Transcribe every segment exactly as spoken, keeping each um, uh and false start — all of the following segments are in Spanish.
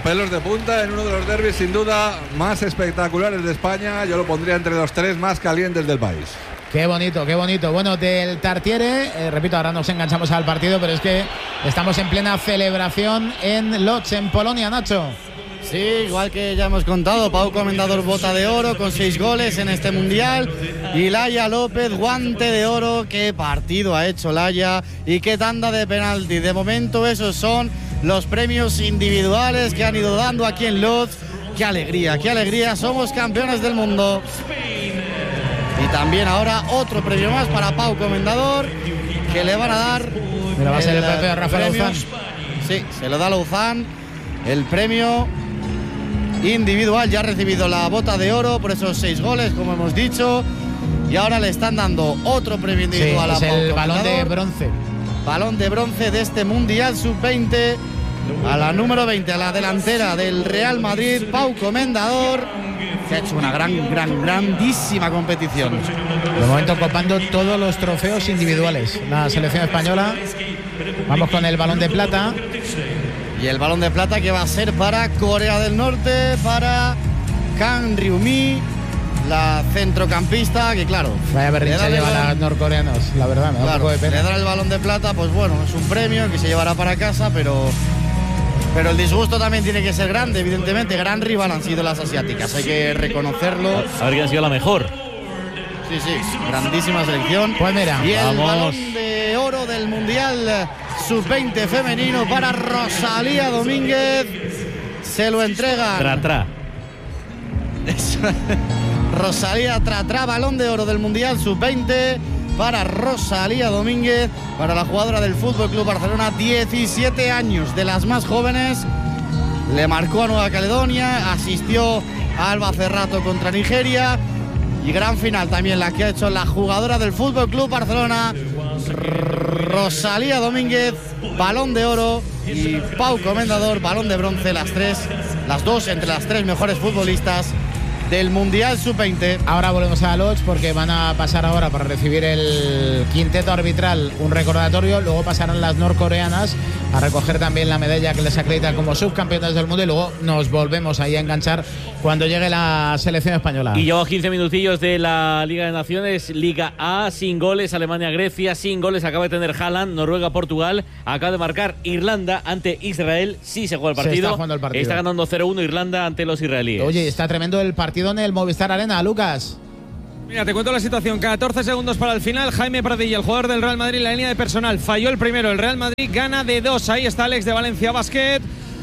pelos de punta en uno de los derbis sin duda más espectaculares de España. Yo lo pondría entre los tres más calientes del país. Qué bonito, qué bonito. Bueno, del Tartiere, eh, repito, ahora nos enganchamos al partido, pero es que estamos en plena celebración en Lodz, en Polonia, Nacho. Sí, igual que ya hemos contado, Pau Comendador bota de oro con seis goles en este mundial y Laia López guante de oro. Qué partido ha hecho Laia y qué tanda de penalti. De momento esos son los premios individuales que han ido dando aquí en Lodz. Qué alegría, qué alegría, somos campeones del mundo. Y también ahora otro premio más para Pau Comendador, que le van a dar. Mira, va a ser el premio de Rafa Louzán. Sí, se lo da Louzán, el premio individual. Ya ha recibido la bota de oro por esos seis goles, como hemos dicho. Y ahora le están dando otro premio individual sí, a Pau es el Comendador. balón de bronce. Balón de bronce de este Mundial sub veinte. A la número veinte, a la delantera del Real Madrid, Pau Comendador, que ha hecho una gran, gran, grandísima competición. De momento copando todos los trofeos individuales. La selección española. Vamos con el balón de plata. Y el balón de plata que va a ser para Corea del Norte, para Kang Ryumi, la centrocampista, que claro, vaya berrinche llevan a los norcoreanos, la verdad, me da claro, un poco de pena. Le dan el balón de plata, pues bueno, es un premio que se llevará para casa, pero... Pero el disgusto también tiene que ser grande, evidentemente. Gran rival han sido las asiáticas, hay que reconocerlo. A ver quién ha sido la mejor. Sí, sí, grandísima selección. Pues mira, y el vamos. balón de oro del Mundial sub veinte femenino para Rosalía Domínguez. Se lo entregan. Tra, tra. Rosalía Tratra, balón de oro del Mundial sub veinte para Rosalía Domínguez, para la jugadora del Fútbol Club Barcelona, diecisiete años, de las más jóvenes. Le marcó a Nueva Caledonia, asistió a Alba Cerrato contra Nigeria. Y gran final también la que ha hecho la jugadora del Fútbol Club Barcelona, Rosalía Domínguez, balón de oro, y Pau Comendador, balón de bronce, las tres, las dos entre las tres mejores futbolistas del Mundial sub veinte. Ahora volvemos a Lodz porque van a pasar ahora para recibir el quinteto arbitral un recordatorio, luego pasarán las norcoreanas a recoger también la medalla que les acredita como subcampeones del mundo y luego nos volvemos ahí a enganchar cuando llegue la selección española. Y llevamos quince minutillos de la Liga de Naciones, Liga A, sin goles, Alemania-Grecia, sin goles, acaba de tener Haaland, Noruega-Portugal, acaba de marcar Irlanda ante Israel, sí se juega el partido, se está jugando el partido. Está ganando cero uno Irlanda ante los israelíes. Oye, está tremendo el partido en el Movistar Arena, Lucas. Mira, te cuento la situación. catorce segundos para el final. Jaime Pradilla, el jugador del Real Madrid, la línea de personal. Falló el primero. El Real Madrid gana de dos. Ahí está Alex de Valencia Basket.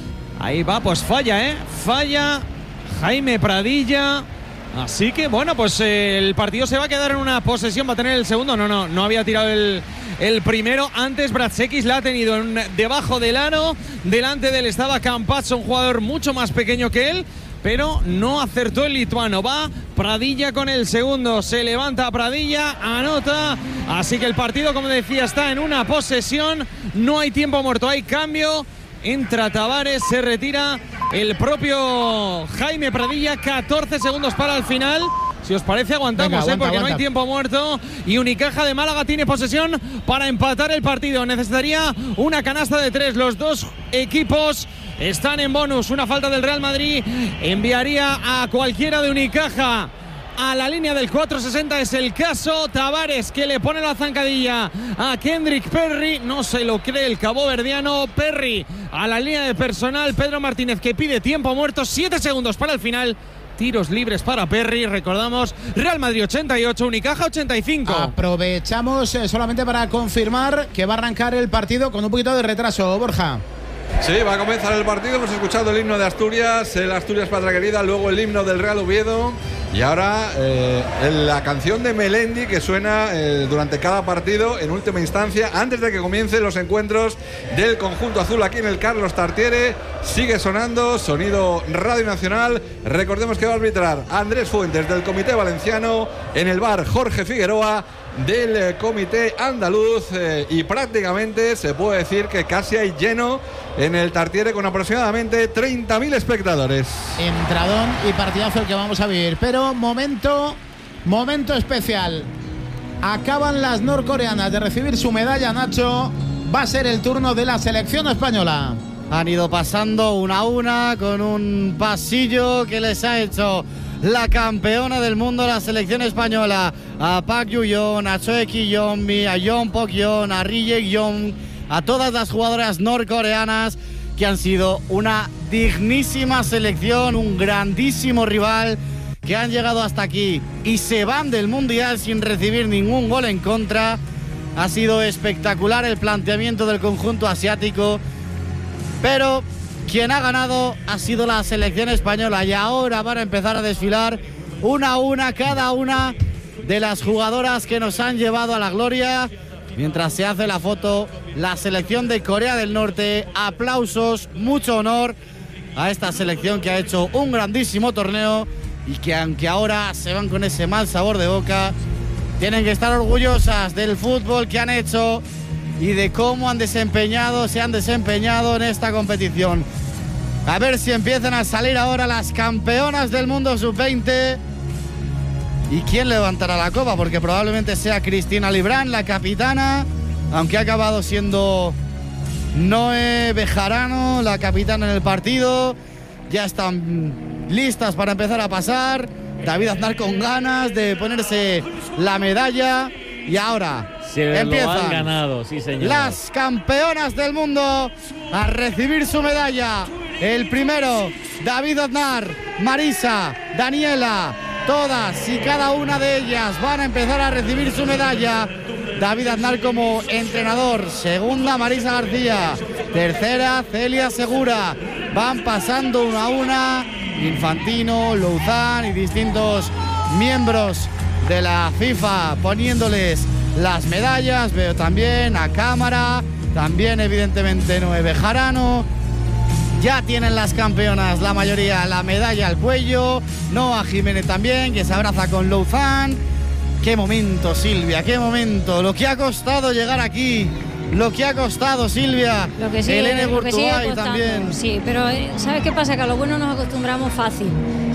Ahí va, pues falla, ¿eh? Falla Jaime Pradilla. Así que, bueno, pues eh, el partido se va a quedar en una posesión. Va a tener el segundo. No, no, no había tirado el, el primero. Antes Bratsekis la ha tenido en, debajo del aro. Delante de él estaba Campazzo, un jugador mucho más pequeño que él, pero no acertó el lituano. Va Pradilla con el segundo, se levanta Pradilla, anota. Así que el partido, como decía, está en una posesión. No hay tiempo muerto, hay cambio. Entra Tavares, se retira el propio Jaime Pradilla. catorce segundos para el final. Si os parece, aguantamos, Venga, aguanta, ¿eh? porque aguanta. no hay tiempo muerto. Y Unicaja de Málaga tiene posesión para empatar el partido. Necesitaría una canasta de tres. Los dos equipos están en bonus. Una falta del Real Madrid enviaría a cualquiera de Unicaja a la línea del cuatro sesenta. Es el caso. Tavares, que le pone la zancadilla a Kendrick Perry. No se lo cree el caboverdiano. Perry a la línea de personal. Pedro Martínez, que pide tiempo muerto. siete segundos para el final. Tiros libres para Perry. Recordamos, Real Madrid ochenta y ocho, Unicaja ochenta y cinco. Aprovechamos eh, solamente para confirmar que va a arrancar el partido con un poquito de retraso, Borja. Sí, va a comenzar el partido. Hemos escuchado el himno de Asturias, el Asturias Patria Querida, luego el himno del Real Oviedo y ahora eh, la canción de Melendi que suena eh, durante cada partido en última instancia antes de que comiencen los encuentros del conjunto azul aquí en el Carlos Tartiere. Sigue sonando, sonido Radio Nacional. Recordemos que va a arbitrar Andrés Fuentes del Comité Valenciano, en el bar Jorge Figueroa del eh, Comité Andaluz eh, y prácticamente se puede decir que casi hay lleno en el Tartiere con aproximadamente treinta mil espectadores. Entradón y partidazo el que vamos a vivir, pero momento, momento especial. Acaban las norcoreanas de recibir su medalla, Nacho. Va a ser el turno de la selección española. Han ido pasando una a una con un pasillo que les ha hecho la campeona del mundo, la selección española, a Park Yu-yeon, a Choi Ki-yeon, a Yeon Pok-yeon, a Ri Jae-yeon, a todas las jugadoras norcoreanas que han sido una dignísima selección, un grandísimo rival, que han llegado hasta aquí y se van del Mundial sin recibir ningún gol en contra. Ha sido espectacular el planteamiento del conjunto asiático, pero quien ha ganado ha sido la selección española, y ahora van a empezar a desfilar una a una cada una de las jugadoras que nos han llevado a la gloria. Mientras se hace la foto, la selección de Corea del Norte. Aplausos, mucho honor a esta selección que ha hecho un grandísimo torneo y que, aunque ahora se van con ese mal sabor de boca, tienen que estar orgullosas del fútbol que han hecho y de cómo han desempeñado, se han desempeñado en esta competición. A ver si empiezan a salir ahora las campeonas del mundo sub veinte. ¿Y quién levantará la copa? Porque probablemente sea Cristina Librán, la capitana, aunque ha acabado siendo Noé Bejarano la capitana en el partido. Ya están listas para empezar a pasar. David Aznar con ganas de ponerse la medalla. Y ahora se empiezan lo han ganado, sí, señor. Las campeonas del mundo a recibir su medalla. El primero, David Aznar, Marisa, Daniela. Todas y cada una de ellas van a empezar a recibir su medalla. David Aznar como entrenador. Segunda, Marisa García. Tercera, Celia Segura. Van pasando una a una Infantino, Louzán y distintos miembros de la FIFA poniéndoles las medallas. Veo también a cámara, también evidentemente Noé Bejarano. Ya tienen las campeonas, la mayoría, la medalla al cuello. Noa Jiménez también, que se abraza con Louzán. Qué momento, Silvia, qué momento. Lo que ha costado llegar aquí. Lo que ha costado, Silvia. Lo que sigue, Elena lo que sigue Courtois costando, también. Sí, pero ¿sabes qué pasa? Que a lo bueno nos acostumbramos fácil.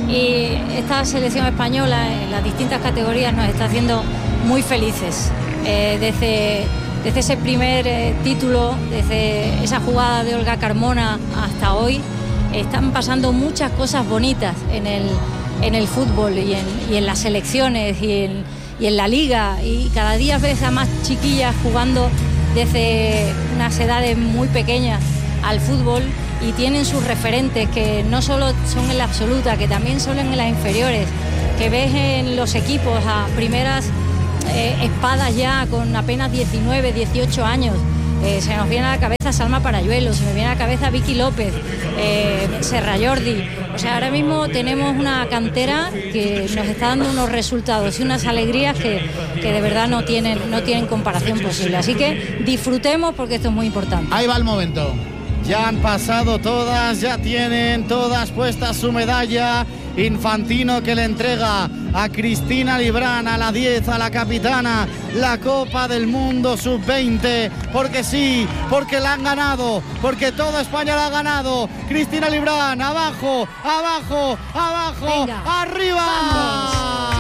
Y esta selección española en las distintas categorías nos está haciendo muy felices. Eh, desde, desde ese primer eh, título, desde esa jugada de Olga Carmona hasta hoy, están pasando muchas cosas bonitas en el, en el fútbol y en, y en las selecciones y en, y en la liga. Y cada día ves a más chiquillas jugando desde unas edades muy pequeñas al fútbol y tienen sus referentes que no solo son en la absoluta, que también son en las inferiores, que ves en los equipos a primeras eh, espadas ya con apenas diecinueve, dieciocho años. Eh, se nos viene a la cabeza Salma Parayuelo, se me viene a la cabeza Vicky López, eh, Serra Jordi. O sea, ahora mismo tenemos una cantera que nos está dando unos resultados y unas alegrías que, que de verdad no tienen, no tienen comparación posible. Así que disfrutemos porque esto es muy importante. Ahí va el momento. Ya han pasado todas, ya tienen todas puestas su medalla. Infantino que le entrega a Cristina Librán, a la diez, a la capitana, la Copa del Mundo sub veinte, porque sí, porque la han ganado, porque toda España la ha ganado. Cristina Librán, abajo, abajo, abajo, Venga, arriba. vamos.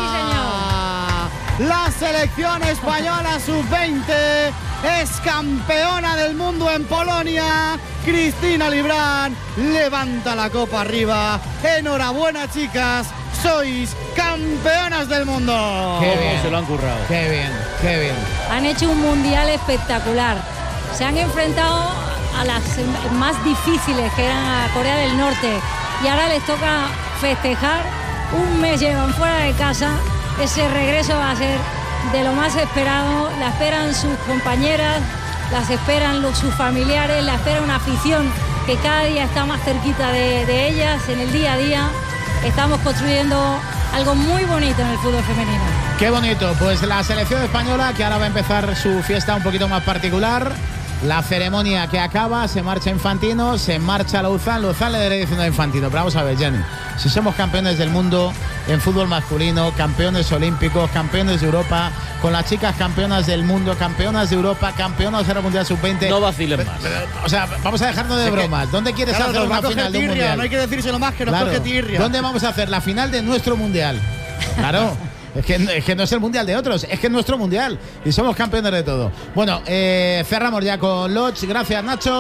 Sí, señor. La selección española sub veinte es campeona del mundo en Polonia. Cristina Librán levanta la copa arriba. Enhorabuena, chicas, sois campeonas del mundo. Qué bien. Se lo han currado. Qué bien, qué bien. Han hecho un mundial espectacular. Se han enfrentado a las más difíciles, que eran a Corea del Norte, y ahora les toca festejar. Un mes llevan fuera de casa. Ese regreso va a ser de lo más esperado. La esperan sus compañeras, las esperan los, sus familiares, la espera una afición que cada día está más cerquita de, de ellas en el día a día. Estamos construyendo algo muy bonito en el fútbol femenino. Qué bonito. Pues la selección española, que ahora va a empezar su fiesta un poquito más particular. La ceremonia que acaba, se marcha Infantino, se marcha Louzán. Louzán le daré diciendo a Infantino, pero vamos a ver, Jenny, si somos campeones del mundo en fútbol masculino, campeones olímpicos, campeones de Europa, con las chicas campeonas del mundo, campeonas de Europa, campeonas de la Mundial sub veinte. No vacilen más. O sea, vamos a dejarnos de Es que, bromas. ¿Dónde quieres claro, hacer nos va una a coger final de un tirria, mundial? no hay que decírselo más que nos Claro. coge tirria. ¿Dónde vamos a hacer la final de nuestro mundial? Claro. Es que, es que no es el mundial de otros, es que es nuestro mundial y somos campeones de todo. Bueno, eh, cerramos ya con Lodge. Gracias, Nacho.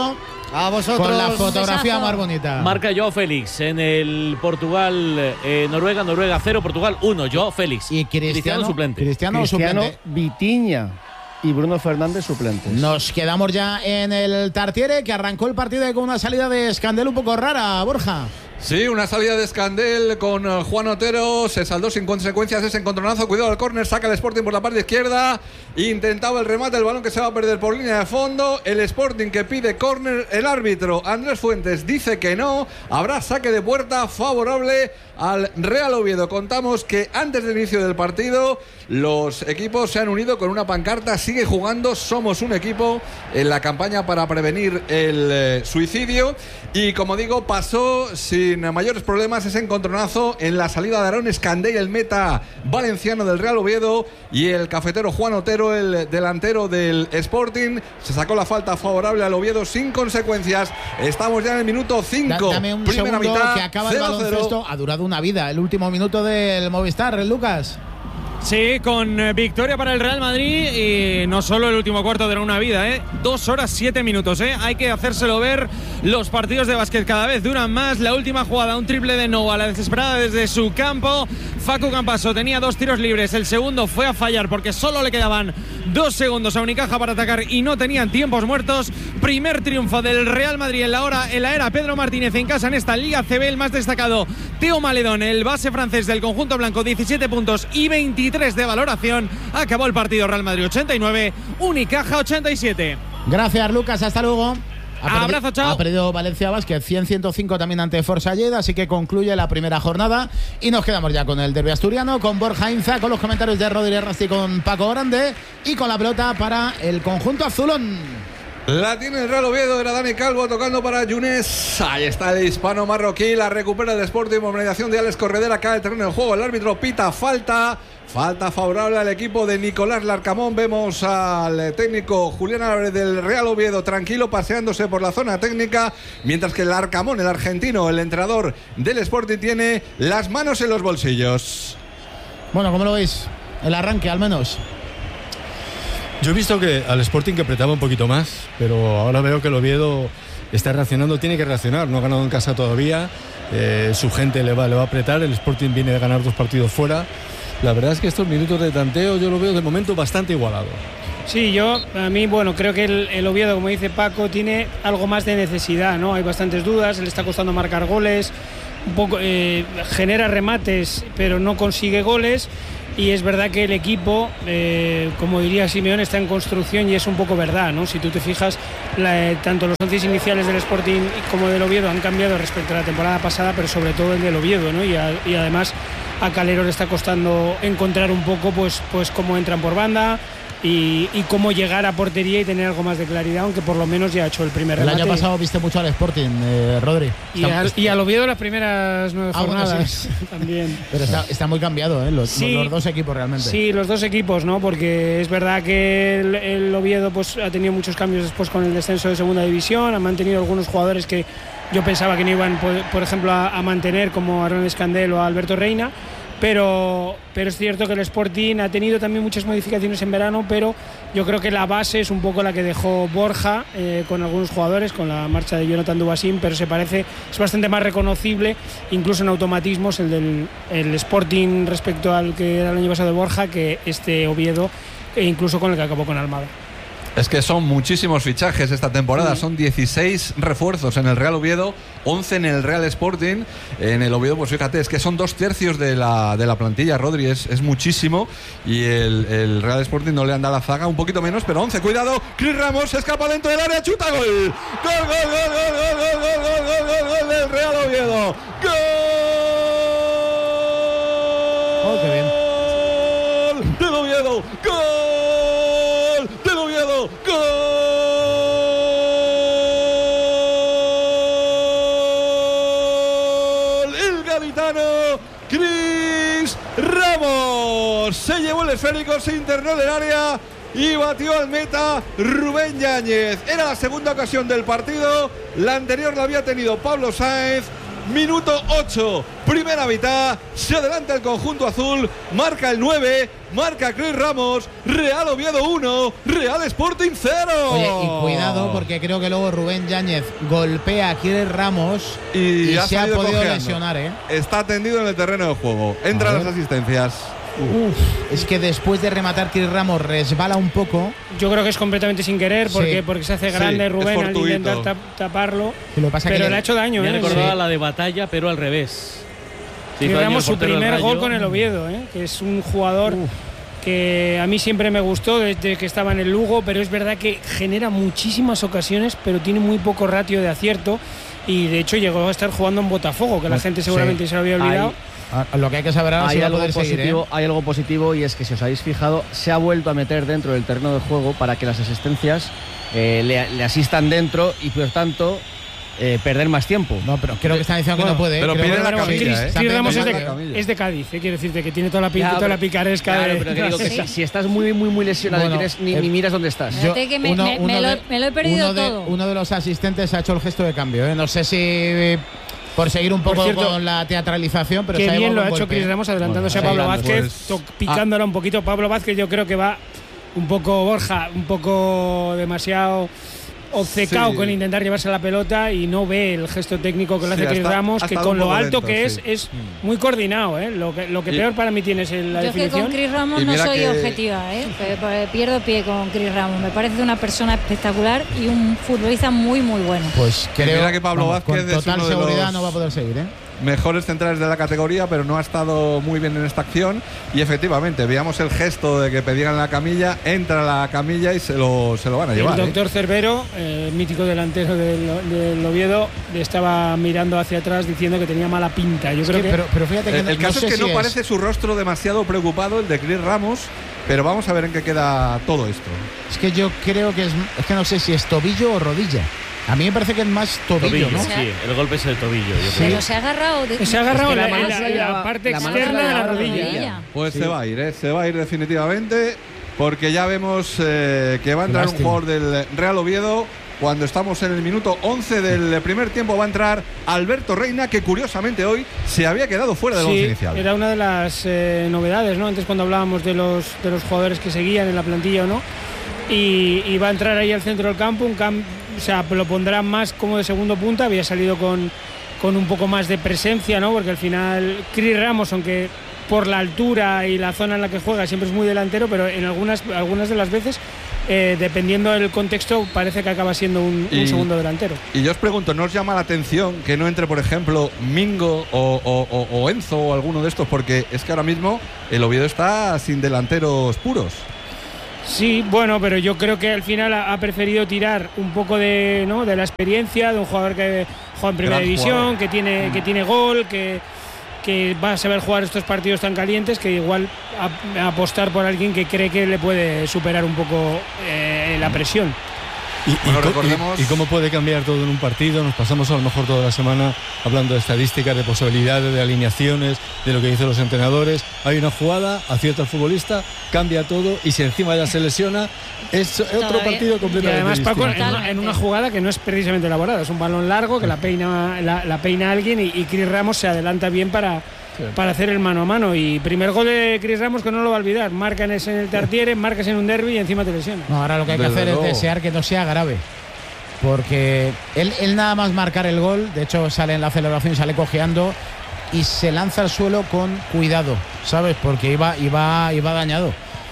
A vosotros. Con la fotografía Besazo. más bonita. Marca Joao Félix en el Portugal, eh, Noruega, Noruega cero, Portugal uno. Joao Félix. Y Cristiano, suplente. Cristiano, Cristiano, suplente. Vitinha y Bruno Fernández suplentes. Nos quedamos ya en el Tartiere, que arrancó el partido con una salida de Scandell un poco rara, Borja. Sí, una salida de Scandell con uh, Juan Otero, se saldó sin consecuencias ese encontronazo, cuidado al córner, saca el Sporting por la parte izquierda, intentaba el remate, el balón que se va a perder por línea de fondo, el Sporting que pide córner, el árbitro Andrés Fuentes dice que no, habrá saque de puerta favorable al Real Oviedo. Contamos que antes del inicio del partido los equipos se han unido con una pancarta, sigue jugando, somos un equipo, en la campaña para prevenir el eh, suicidio, y como digo, pasó sin sin mayores problemas ese encontronazo en la salida de Aaron Scandell, el meta valenciano del Real Oviedo, y el cafetero Juan Otero, el delantero del Sporting. Se sacó la falta favorable al Oviedo sin consecuencias. Estamos ya en el minuto cinco. Dame un primera segundo mitad, que acaba el baloncesto. Ha durado una vida el último minuto del Movistar, Lucas. Sí, con eh, victoria para el Real Madrid, y no solo el último cuarto de una vida, ¿eh? Dos horas, siete minutos, ¿eh? Hay que hacérselo ver. Los partidos de básquet cada vez duran más. La última jugada, un triple de Noah, la desesperada desde su campo. Facu Campaso tenía dos tiros libres. El segundo fue a fallar porque solo le quedaban dos segundos a Unicaja para atacar y no tenían tiempos muertos. Primer triunfo del Real Madrid en la, hora, en la era Pedro Martínez en casa en esta Liga C B. El más destacado, Teo Maledón, el base francés del conjunto blanco, diecisiete puntos y veintitrés de valoración. Acabó el partido Real Madrid ochenta y nueve, Unicaja ochenta y siete. Gracias, Lucas, hasta luego. Ha Abrazo, chao. Ha perdido Valencia Basket cien a ciento cinco también ante Forza Lleida, así que concluye la primera jornada y nos quedamos ya con el derbi asturiano, con Borja Inza, con los comentarios de Rodríguez Rasti, con Paco Grande y con la pelota para el conjunto azulón. La tiene el Real Oviedo, era Dani Calvo tocando para Yunes. Ahí está el hispano marroquí, la recupera el Sporting por mediación de Alex Corredera, cae el terreno de juego, el árbitro pita falta. Falta favorable al equipo de Nicolás Larcamón. Vemos al técnico Julián Álvarez del Real Oviedo tranquilo paseándose por la zona técnica, mientras que Larcamón, el argentino, el entrenador del Sporting, tiene las manos en los bolsillos. Bueno, ¿cómo lo veis? El arranque, al menos. Yo he visto que al Sporting que apretaba un poquito más, pero ahora veo que el Oviedo está reaccionando, tiene que reaccionar, no ha ganado en casa todavía, eh, su gente le va, le va a apretar, el Sporting viene de ganar dos partidos fuera. La verdad es que estos minutos de tanteo yo lo veo de momento bastante igualado. Sí, yo, a mí, bueno, creo que el, el Oviedo, como dice Paco, tiene algo más de necesidad, ¿no? Hay bastantes dudas, le está costando marcar goles, un poco eh, genera remates, pero no consigue goles. Y es verdad que el equipo, eh, como diría Simeone, está en construcción, y es un poco verdad, ¿no? Si tú te fijas, la, eh, tanto los once iniciales del Sporting como del Oviedo han cambiado respecto a la temporada pasada, pero sobre todo el del Oviedo, ¿no? Y, a, y además a Calero le está costando encontrar un poco pues, pues cómo entran por banda y, y cómo llegar a portería y tener algo más de claridad, aunque por lo menos ya ha hecho el primer remate. El año pasado viste mucho al Sporting, eh, Rodri. Y, al, y al Oviedo las primeras nueve ah, jornadas bueno, sí. también. Pero está, está muy cambiado, ¿eh? Los, sí, los dos equipos realmente. Sí, los dos equipos, ¿no? Porque es verdad que el, el Oviedo pues, ha tenido muchos cambios después con el descenso de segunda división, ha mantenido algunos jugadores que yo pensaba que no iban, por, por ejemplo, a, a mantener, como Aaron Scandell o Alberto Reina. Pero, pero es cierto que el Sporting ha tenido también muchas modificaciones en verano, pero yo creo que la base es un poco la que dejó Borja eh, con algunos jugadores, con la marcha de Jonathan Dubasín, pero se parece, es bastante más reconocible, incluso en automatismos, el del el Sporting respecto al que era el año pasado de Borja, que este Oviedo, e incluso con el que acabó con Almada. Es que son muchísimos fichajes esta temporada, sí. Son dieciséis refuerzos en el Real Oviedo, once en el Real Sporting. En el Oviedo, pues fíjate, es que son dos tercios de la, de la plantilla, Rodri, es, es muchísimo. Y el, el Real Sporting no le anda la zaga, un poquito menos, pero once, cuidado. Chris Ramos se escapa dentro del área, chuta, gol. Gol, gol, gol, gol, gol, gol, gol, gol, gol, gol del Real Oviedo. Gol. Oh, qué bien. Del Oviedo, gol. ¡Gol! El gaditano Chris Ramos se llevó el esférico, se internó en el área y batió al meta Rubén Yáñez. Era la segunda ocasión del partido, la anterior la había tenido Pablo Sáenz. minuto ocho, primera mitad, se adelanta el conjunto azul, marca el nueve, marca Chris Ramos, Real Oviedo uno, Real Sporting cero. Oye, y cuidado porque creo que luego Rubén Yáñez golpea a Chris Ramos y, y se ha podido cojeando. lesionar, ¿eh? Está tendido en el terreno de juego, entran las asistencias. Uf, es que después de rematar Chris Ramos resbala un poco. Yo creo que es completamente sin querer porque, sí. porque se hace grande sí, Rubén al intentar tap, taparlo. Lo pasa pero que le ha hecho daño. Me ¿eh? recordaba sí. la de Batalla, pero al revés. Chris Ramos su primer gol con el Oviedo, ¿eh? que es un jugador Uf. que a mí siempre me gustó desde que estaba en el Lugo, pero es verdad que genera muchísimas ocasiones, pero tiene muy poco ratio de acierto. Y de hecho llegó a estar jugando en Botafogo, que la gente seguramente sí. se lo había olvidado. Hay, lo que hay que saber ahora hay, si algo poder positivo, seguir, ¿eh? hay algo positivo y es que si os habéis fijado, se ha vuelto a meter dentro del terreno de juego para que las asistencias eh, le, le asistan dentro y por tanto eh, perder más tiempo. No, pero creo que están diciendo bueno, que no puede. Pero pide la camilla, ¿eh? Chris Ramos es de, es de Cádiz, ¿eh? Quiero decirte que tiene toda la pinta, toda la picaresca. Claro, de, pero que digo que si, si estás muy, muy, muy lesionado bueno, y tienes, ni, eh, ni miras dónde estás. Yo, que me, uno, me, uno me, lo, de, me lo he perdido uno de, todo. Uno de los asistentes ha hecho el gesto de cambio, ¿eh? No sé si por seguir un poco cierto, con la teatralización, pero qué se bien lo ha golpe. hecho Chris Ramos adelantándose bueno, a Pablo Vázquez, pues, picándola ah. un poquito. Pablo Vázquez yo creo que va un poco, Borja, un poco demasiado obcecado sí. con intentar llevarse la pelota y no ve el gesto técnico que le hace sí, Chris hasta, Ramos, hasta que con lo alto lento, que sí. es, es muy coordinado, ¿eh? Lo que, lo que peor para mí tiene es la yo definición. Yo que con Chris Ramos no soy que... objetiva, ¿eh? Pierdo pie con Chris Ramos. Me parece una persona espectacular y un futbolista muy, muy bueno. Pues creo mira que Pablo vamos, Vázquez con total es uno seguridad de los... no va a poder seguir, ¿eh? mejores centrales de la categoría, pero no ha estado muy bien en esta acción. Y efectivamente, veamos el gesto de que pedían la camilla, entra la camilla y se lo, se lo van a llevar. El doctor ¿eh? Cervero, eh, mítico delantero del, del Oviedo, le estaba mirando hacia atrás diciendo que tenía mala pinta. Yo creo que, que pero, pero fíjate que el, no, el caso no es que si no es. parece su rostro demasiado preocupado, el de Chris Ramos. Pero vamos a ver en qué queda todo esto. Es que yo creo que es, es que no sé si es tobillo o rodilla. A mí me parece que es más tobillo, tobillo ¿no? Sí, el golpe es el tobillo. Yo sí. Pero se ha agarrado. De, se ha agarrado es la, que la, la, la, la parte la externa de la rodilla. rodilla. Pues sí. se va a ir, ¿eh? Se va a ir definitivamente. Porque ya vemos eh, que va a entrar Lástima. un jugador del Real Oviedo. Cuando estamos en el minuto once del primer tiempo va a entrar Alberto Reina, que curiosamente hoy se había quedado fuera del sí, once inicial. Era una de las eh, novedades, ¿no? Antes cuando hablábamos de los, de los jugadores que seguían en la plantilla o no. Y, y va a entrar ahí al centro del campo, un camp, o sea, lo pondrán más como de segundo punta. Había salido con, con un poco más de presencia, ¿no? Porque al final Chris Ramos, aunque por la altura y la zona en la que juega siempre es muy delantero, pero en algunas, algunas de las veces, eh, dependiendo del contexto, parece que acaba siendo un, y, un segundo delantero. Y yo os pregunto, ¿no os llama la atención que no entre, por ejemplo, Mingo o, o, o, o Enzo o alguno de estos? Porque es que ahora mismo el Oviedo está sin delanteros puros. Sí, bueno, pero yo creo que al final ha, ha preferido tirar un poco de, ¿no? de la experiencia de un jugador que juega en primera Gran división, jugador. que tiene, que tiene gol, que que va a saber jugar estos partidos tan calientes, que igual a, a apostar por alguien que cree que le puede superar un poco eh, la presión. Y, bueno, y, recordemos... y, y cómo puede cambiar todo en un partido. Nos pasamos a lo mejor toda la semana hablando de estadísticas, de posibilidades, de alineaciones, de lo que dicen los entrenadores. Hay una jugada, acierta el futbolista, cambia todo, y si encima ya se lesiona, es otro partido completamente y además, distinto. Paco, en, en una jugada que no es precisamente elaborada, es un balón largo que la peina, la, la peina alguien, y, y Chris Ramos se adelanta bien para, sí. para hacer el mano a mano. Y primer gol de Chris Ramos que no lo va a olvidar. Marcan en el Tartiere, marcas en un derbi y encima te lesiona. No, ahora lo que hay que Desde hacer luego. es desear que no sea grave. Porque él, él nada más marcar el gol, de hecho sale en la celebración, sale cojeando y se lanza al suelo con cuidado, ¿sabes? Porque iba, iba, iba dañado.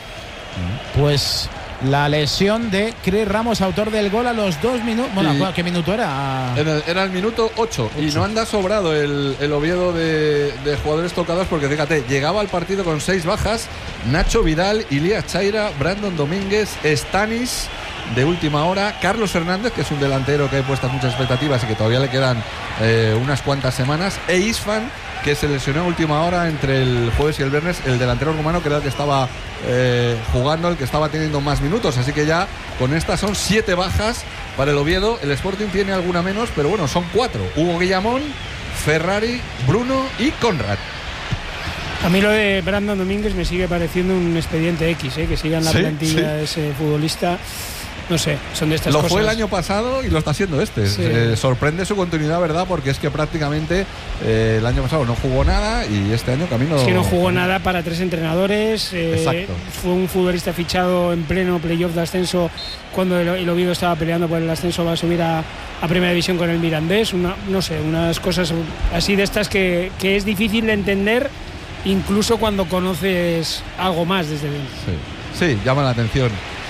Pues la lesión de Chris Ramos, autor del gol a los dos minutos. Bueno, y ¿qué minuto era? Era, era el minuto ocho. Y no anda sobrado el, el Oviedo de, de jugadores tocados, porque fíjate, llegaba al partido con seis bajas: Nacho Vidal, Ilías Chaira, Brandon Domínguez, Stanis de última hora, Carlos Hernández, que es un delantero que hay puestas muchas expectativas y que todavía le quedan eh, unas cuantas semanas, e Isfan, que se lesionó a última hora entre el jueves y el viernes, el delantero rumano, que era el que estaba eh, jugando, el que estaba teniendo más minutos. Así que ya con estas son siete bajas para el Oviedo. El Sporting tiene alguna menos, pero bueno, son cuatro: Hugo Guillamón, Ferrari, Bruno y Conrad. A mí lo de Brandon Domínguez me sigue pareciendo un expediente X, ¿eh? Que siga en la ¿Sí? plantilla ¿Sí? ese futbolista. no sé, son de estas lo cosas. fue el año pasado y lo está haciendo este. Sí. Eh, sorprende su continuidad, ¿verdad? Porque es que prácticamente eh, el año pasado no jugó nada y este año camino. Es que no jugó nada para tres entrenadores. Eh, Exacto. Fue un futbolista fichado en pleno playoff de ascenso cuando el, el Oviedo estaba peleando por el ascenso, va a subir a, a Primera División con el Mirandés. Una, no sé, unas cosas así de estas que, que es difícil de entender incluso cuando conoces algo más desde dentro. Sí, sí, llama la atención.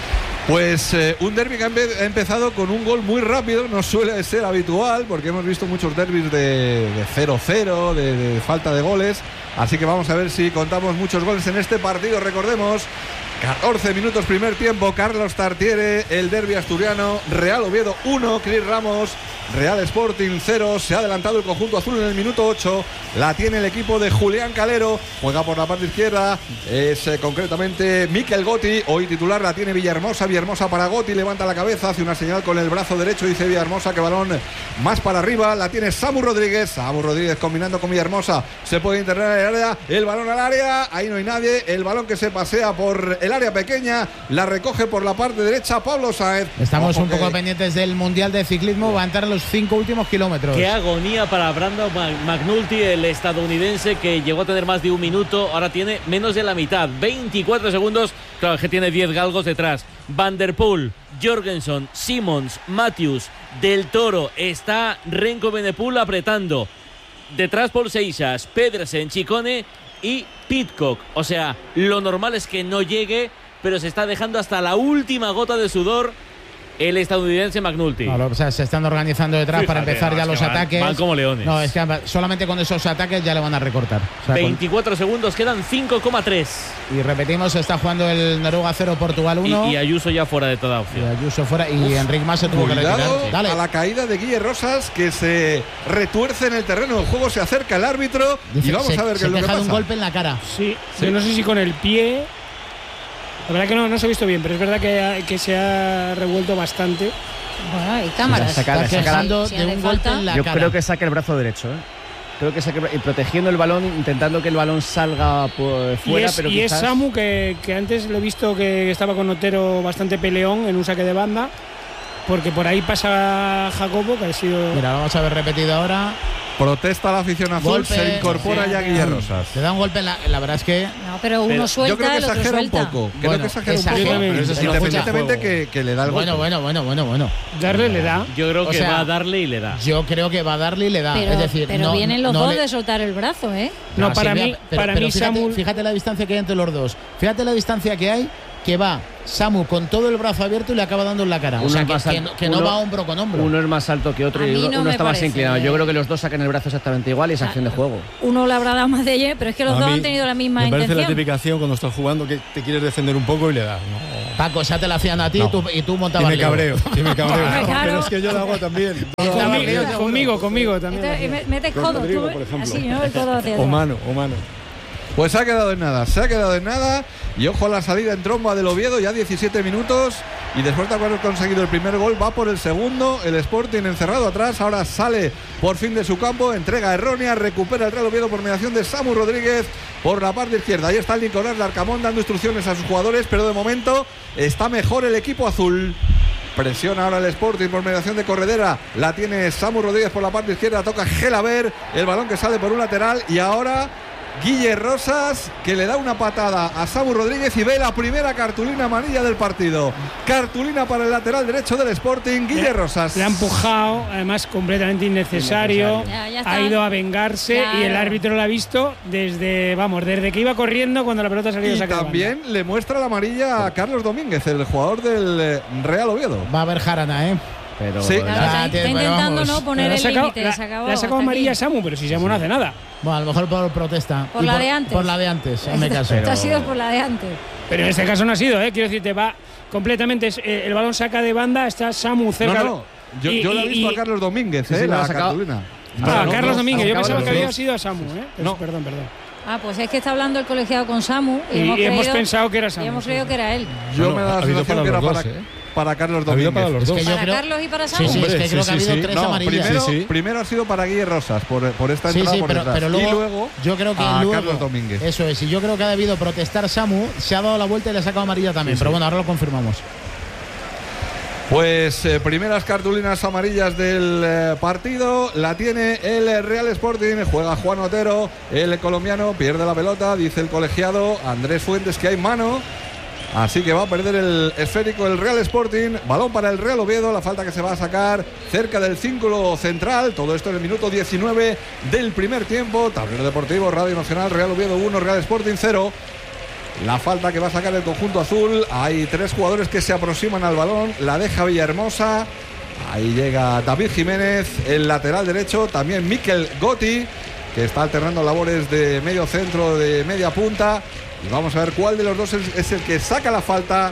Pues eh, un derbi que ha, empe- ha empezado con un gol muy rápido, no suele ser habitual porque hemos visto muchos derbis de cero cero, de, de falta de goles, así que vamos a ver si contamos muchos goles en este partido. Recordemos, catorce minutos primer tiempo, Carlos Tartiere, el derbi asturiano, Real Oviedo uno, Cris Ramos, Real Sporting cero, se ha adelantado el conjunto azul en el minuto ocho, la tiene el equipo de Julián Calero, juega por la parte izquierda, es eh, concretamente Mikel Gotti, hoy titular, la tiene Villahermosa, Villahermosa para Gotti, levanta la cabeza, hace una señal con el brazo derecho, dice Villahermosa que balón más para arriba, la tiene Samu Rodríguez, Samu Rodríguez combinando con Villahermosa, se puede internar en el área, el balón al área, ahí no hay nadie, el balón que se pasea por el área pequeña, la recoge por la parte derecha Pablo Sáenz. Estamos Ojo un poco que... pendientes del Mundial de Ciclismo, va a entrar en los cinco últimos kilómetros. Qué agonía para Brandon McNulty, el estadounidense que llegó a tener más de un minuto, ahora tiene menos de la mitad, veinticuatro segundos, claro que tiene diez galgos detrás. Van der Poel, Jorgensen, Simmons, Matthews, Del Toro, está Renko Benepul apretando. Detrás Paul Seixas, Pedersen, Chicone y Pidcock. O sea, lo normal es que no llegue, pero se está dejando hasta la última gota de sudor el estadounidense McNulty. No, o sea, se están organizando detrás Fíjate, para empezar no, ya es los que van- ataques. van como leones. No, es que solamente con esos ataques ya le van a recortar. O sea, con- veinticuatro segundos, quedan cinco coma tres. y repetimos, se está jugando el Noruega cero, Portugal uno. Y, y Ayuso ya fuera de toda opción. Y Ayuso fuera y Enric Mas se tuvo que retirar. Cuidado Dale. a la caída de Guille Rosas, que se retuerce en el terreno del juego, se acerca el árbitro Dice, y vamos se, a ver qué se es lo que deja de pasa. un golpe en la cara. Sí, Sí. yo no sé si con el pie. La verdad que no, no se ha visto bien, pero es verdad que, ha- que se ha revuelto bastante. Bueno, hay cámaras. Saca- Está saca- quejando si de hace un golpe falta. en la Yo cara. creo que saca el brazo derecho, ¿eh? Creo que saca y protegiendo el balón, intentando que el balón salga por Y fuera, es, pero y es quizás... Samu, que, que antes le he visto que estaba con Otero bastante peleón en un saque de banda, porque por ahí pasa Jacobo, que ha sido. Mira, vamos a ver repetido ahora. Protesta la afición azul, Golpe, se incorpora sí, ya sí. Guille Rosas. Le da un golpe en la. La verdad es que. No, pero uno Pero suelta, Yo creo que el otro exagera un suelta. poco. Creo Bueno, que exagera un exagera, poco. pero eso sí, Independientemente escucha. que, que le da el golpe. Bueno, bueno, bueno, bueno, bueno. Darle le da. Yo creo O que sea, va a darle y le da. Yo creo que va a darle y le da. Pero, es decir, pero no, vienen los no dos le- de soltar el brazo, ¿eh? No, Ah, para Silvia, mí, pero- para pero mí fíjate, Samu. fíjate la distancia que hay entre los dos. Fíjate la distancia que hay, que va Samu con todo el brazo abierto y le acaba dando en la cara. Uno o sea, es que, más que alto- no, que no uno- va hombro con hombro. Uno es más alto que otro A y mí uno, no uno me está más parece. inclinado. Yo creo que los dos sacan el brazo exactamente igual y es acción de juego. Uno le habrá dado más de ella, pero es que los A dos mí han tenido la misma Me parece la intención. típica acción cuando estás jugando que te quieres defender un poco y le das. ¿no? Paco, esa te la hacían a ti No. y tú, y tú Y montabas me lío. cabreo, y me cabreo. Hombre, claro. Pero es que yo lo hago también. Conmigo, conmigo, conmigo también. Entonces, me- metes Con codo, Rodrigo, tú, por ejemplo. así, ¿no? El codo hacia O atrás. mano, o mano. Pues se ha quedado en nada, se ha quedado en nada. Y ojo a la salida en tromba del Oviedo, ya diecisiete minutos. Y después de haber conseguido el primer gol, va por el segundo. El Sporting encerrado atrás, ahora sale por fin de su campo. Entrega errónea, recupera el Real Oviedo por mediación de Samu Rodríguez por la parte izquierda. Ahí está el Nicolás Larcamón dando instrucciones a sus jugadores, pero de momento está mejor el equipo azul. Presiona ahora el Sporting por mediación de Corredera. La tiene Samu Rodríguez por la parte izquierda. Toca Gelaber. El balón que sale por un lateral. Y ahora Guille Rosas, que le da una patada a Samu Rodríguez y ve la primera cartulina amarilla del partido. Cartulina para el lateral derecho del Sporting, Guille Rosas. Le ha empujado, además completamente innecesario. Ya, ya está. Ha ido a vengarse Claro. y el árbitro lo ha visto desde, vamos, desde que iba corriendo cuando la pelota salía de Y saque de banda. también le muestra la amarilla a Carlos Domínguez, el jugador del eh, Real Oviedo. Va a haber jarana, ¿eh? Pero Sí. Claro, está, Ya, está pero intentando vamos. no poner Le ha el sacado- límite, le ha- se acabó. le ha sacado hasta amarilla a aquí. Samu, pero si Samu no hace nada. Bueno, a lo mejor por protesta. Por Y la de antes. Por la de antes, en mi caso. Esto ha sido por la de antes. Pero en este caso no ha sido, ¿eh? Quiero decirte, va completamente. eh, el balón saca de banda, está Samu No, cerca. no, yo, y- yo lo he y- visto y- a Carlos Domínguez, Sí, eh, sí, lo la ha sacado. cartulina. Ah, No, Carlos no, Domínguez, yo acaban pensaba los que había dos. sido a Samu, ¿eh? Pero- No. Perdón, perdón. Ah, pues es que está hablando el colegiado con Samu y, Y, hemos, y hemos creído- pensado que era y Samu. hemos sí, creído sí. que era él. Yo No, me da ha la habido sensación para que era los para, dos, ¿eh? para Carlos Ha habido Domínguez. para los dos. que yo ¿Para creo- Carlos y para Samu? Sí, sí, es Hombre, que sí, creo que ha sí, habido sí. tres No, amarillas. primero, Sí, sí. primero ha sido para Guille Rosas por, por esta Sí, entrada sí, por pero, detrás. pero luego, y luego yo creo que a luego, Carlos Domínguez. Eso es, y yo creo que ha debido protestar Samu, se ha dado la vuelta y le ha sacado amarilla también, pero bueno, ahora lo confirmamos. Pues eh, primeras cartulinas amarillas del eh, partido la tiene el Real Sporting. Juega Juan Otero, el colombiano, pierde la pelota, dice el colegiado Andrés Fuentes que hay mano, así que va a perder el esférico el Real Sporting. Balón para el Real Oviedo, la falta que se va a sacar cerca del círculo central. Todo esto en el minuto diecinueve del primer tiempo. Tablero Deportivo, Radio Nacional, Real Oviedo uno, Real Sporting cero. La falta que va a sacar el conjunto azul. Hay tres jugadores que se aproximan al balón. La deja Villahermosa. Ahí llega David Jiménez, el lateral derecho. También Mikel Gotti, que está alternando labores de medio centro, de media punta. Y vamos a ver cuál de los dos es, es el que saca la falta.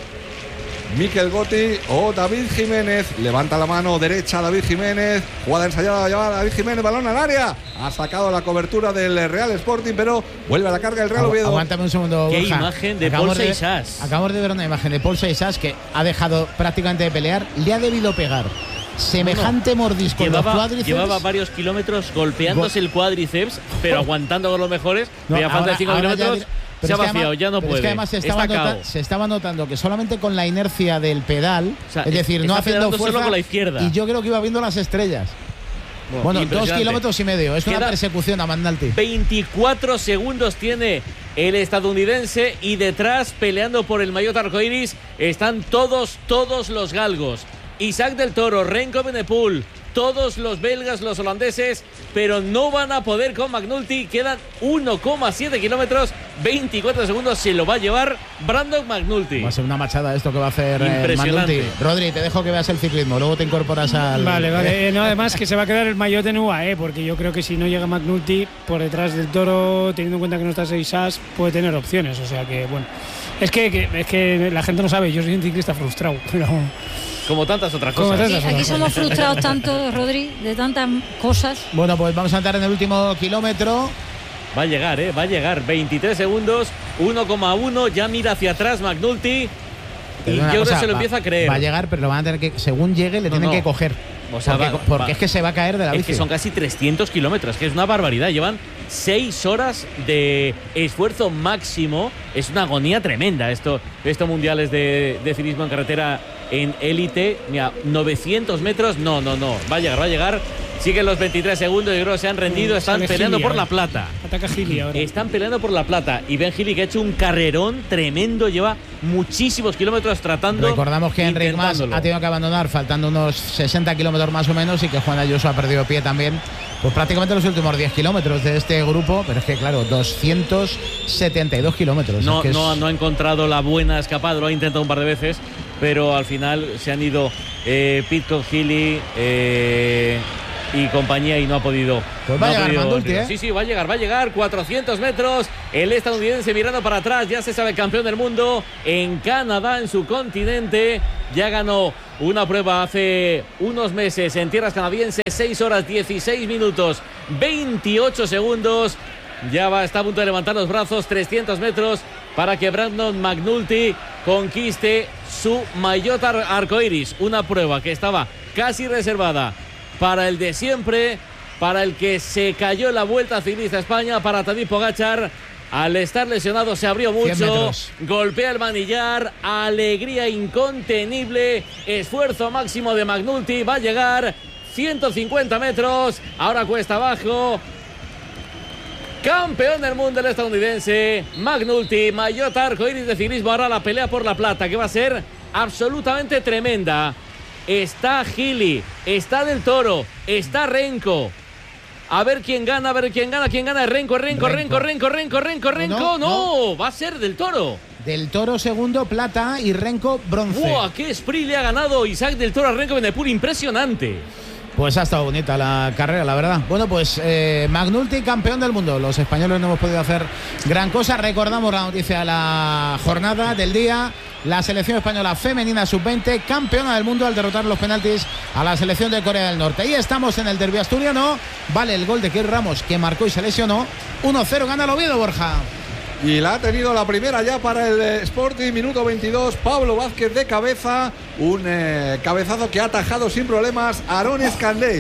Mikel Gotti o David Jiménez. Levanta la mano derecha David Jiménez. Jugada ensayada, lleva David Jiménez, balón al área. Ha sacado la cobertura del Real Sporting, pero vuelve a la carga el Real Oviedo. Aguántame un segundo, Qué Borja. imagen de Acabamos Paul de- Seixas. Acabamos de ver una imagen de Paul Seixas que ha dejado prácticamente de pelear. Le ha debido pegar semejante mordisco en los Llevaba, cuádriceps. llevaba varios kilómetros golpeándose el cuádriceps, pero aguantando con los mejores. No, Veía falta ahora- de cinco ahora ya kilómetros. dir- Se pero ha es que vaciado, además- ya no pero puede. Es que además se estaba, Está nota- cao. se estaba notando que solamente con la inercia del pedal, O sea, es decir, está no haciendo pedaleando solo fuerza. con la izquierda. Y yo creo que iba viendo las estrellas. Bueno, dos impresionante. kilómetros y medio. Es una Queda persecución a Magnalti. veinticuatro segundos tiene el estadounidense y detrás, peleando por el maillot arcoiris, están todos, todos los galgos. Isaac del Toro, Renko Benepul, todos los belgas, los holandeses, pero no van a poder con McNulty. Quedan uno coma siete kilómetros, veinticuatro segundos, se lo va a llevar Brandon McNulty. Va a ser una machada esto que va a hacer eh, Impresionante. Magnulti. Rodri, te dejo que veas el ciclismo, luego te incorporas al. Vale, vale. Eh, no, además que se va a quedar el maillot en U A E, porque yo creo que si no llega McNulty por detrás del Toro, teniendo en cuenta que no está Seixas, puede tener opciones. O sea que, bueno. Es que, que- es que la gente no sabe, yo soy un ciclista frustrado, pero. Como tantas otras Como cosas. tantas Aquí, aquí somos frustrados tanto, Rodri, de tantas cosas. Bueno, pues vamos a entrar en el último kilómetro. Va a llegar, ¿eh? Va a llegar. veintitrés segundos, uno coma uno. Ya mira hacia atrás McNulty. Y Pero una yo creo cosa, que se lo va- empieza a creer. Va a llegar, pero lo van a tener que, según llegue, le No, tienen no. que coger. O sea, porque va- porque va- es que se va a caer de la Es bici. que son casi trescientos kilómetros, que es una barbaridad. Llevan seis horas de esfuerzo máximo. Es una agonía tremenda esto, estos mundiales de, de ciclismo en carretera en élite. Mira, novecientos metros. No, no, no. Va a llegar, va a llegar. Siguen los veintitrés segundos. Yo creo que se han rendido. Están Sale peleando Gili por ahora. la plata. Ataca Gili ahora. Están peleando por la plata. Y Ben Gili, que ha hecho un carrerón tremendo. Lleva muchísimos kilómetros tratando. Recordamos que Enric Mas intentándolo. ha tenido que abandonar faltando unos sesenta kilómetros más o menos y que Juan Ayuso ha perdido pie también. Pues prácticamente los últimos diez kilómetros de este grupo, pero es que claro, doscientos setenta y dos kilómetros. No, es que es- no, no ha encontrado la buena escapada, lo ha intentado un par de veces, pero al final se han ido eh, Pitcock, Healy eh, y compañía y no ha podido. Pues va no a ha llegar podido- Mandulti, ¿eh? Sí, sí, va a llegar, va a llegar. cuatrocientos metros. El estadounidense mirando para atrás, ya se sabe campeón del mundo en Canadá, en su continente. Ya ganó una prueba hace unos meses en tierras canadienses, seis horas dieciséis minutos veintiocho segundos. Ya va, está a punto de levantar los brazos, trescientos metros para que Brandon McNulty conquiste su maillot ar- arcoiris. Una prueba que estaba casi reservada para el de siempre, para el que se cayó en la Vuelta Ciclista a España, para Tadej Pogačar. Al estar lesionado se abrió cien mucho, metros. golpea el manillar, alegría incontenible, esfuerzo máximo de McNulty, va a llegar ciento cincuenta metros, ahora cuesta abajo. Campeón del mundo el estadounidense McNulty, maillot arcoiris de ciclismo, ahora la pelea por la plata que va a ser absolutamente tremenda. Está Gili, está Del Toro, está Renko. A ver quién gana, a ver quién gana, quién gana. Renko, Renko, Renko, Renko, Renko, Renko, Renko. No, No, no. va a ser Del Toro. Del Toro segundo, plata y Renko bronce. ¡Buah! ¡Qué sprint le ha ganado Isaac Del Toro a Renko Benepul! Impresionante. Pues ha estado bonita la carrera, la verdad. Bueno, pues eh, McNulty, campeón del mundo. Los españoles no hemos podido hacer gran cosa. Recordamos la noticia de la jornada del día. La selección española femenina sub veinte, campeona del mundo al derrotar los penaltis a la selección de Corea del Norte. Y estamos en el derbi asturiano. Vale el gol de Keir Ramos, que marcó y se lesionó. uno cero gana el Oviedo, Borja. Y la ha tenido la primera ya para el eh, Sporting, minuto veintidós, Pablo Vázquez de cabeza, un eh, cabezazo que ha atajado sin problemas Aaron Escandel.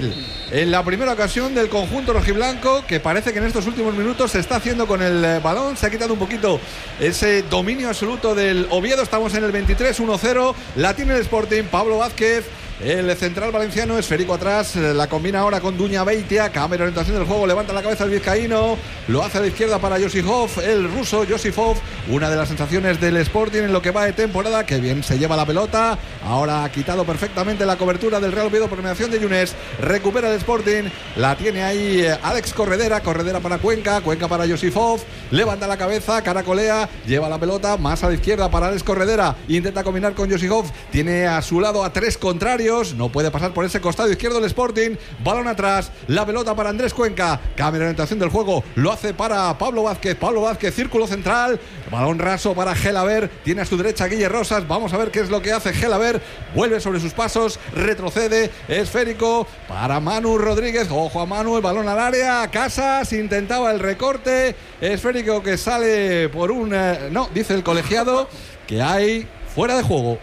en la primera ocasión del conjunto rojiblanco, que parece que en estos últimos minutos se está haciendo con el eh, balón. Se ha quitado un poquito ese dominio absoluto del Oviedo. Estamos en el veintitrés, uno cero. La tiene el Sporting. Pablo Vázquez, el central valenciano, esférico atrás, la combina ahora con Duña Beitia. Cambia la orientación del juego, levanta la cabeza el vizcaíno, lo hace a la izquierda para Josifov, el ruso Josifov, una de las sensaciones del Sporting en lo que va de temporada. Que bien se lleva la pelota, ahora ha quitado perfectamente la cobertura del Real Oviedo por mediación de Yunes. Recupera el Sporting, la tiene ahí Alex Corredera, Corredera para Cuenca, Cuenca para Josifov, levanta la cabeza, caracolea, lleva la pelota más a la izquierda para Alex Corredera, intenta combinar con Josifov, tiene a su lado a tres contrarios. No puede pasar por ese costado izquierdo el Sporting. Balón atrás, la pelota para Andrés Cuenca. Cambia la orientación del juego, lo hace para Pablo Vázquez. Pablo Vázquez, círculo central. Balón raso para Gelaber. Tiene a su derecha Guille Rosas. Vamos a ver qué es lo que hace Gelaber. Vuelve sobre sus pasos, retrocede. Esférico para Manu Rodríguez. Ojo a Manu, el balón al área. Casas intentaba el recorte. Esférico que sale por un... Eh, no, dice el colegiado que hay fuera de juego.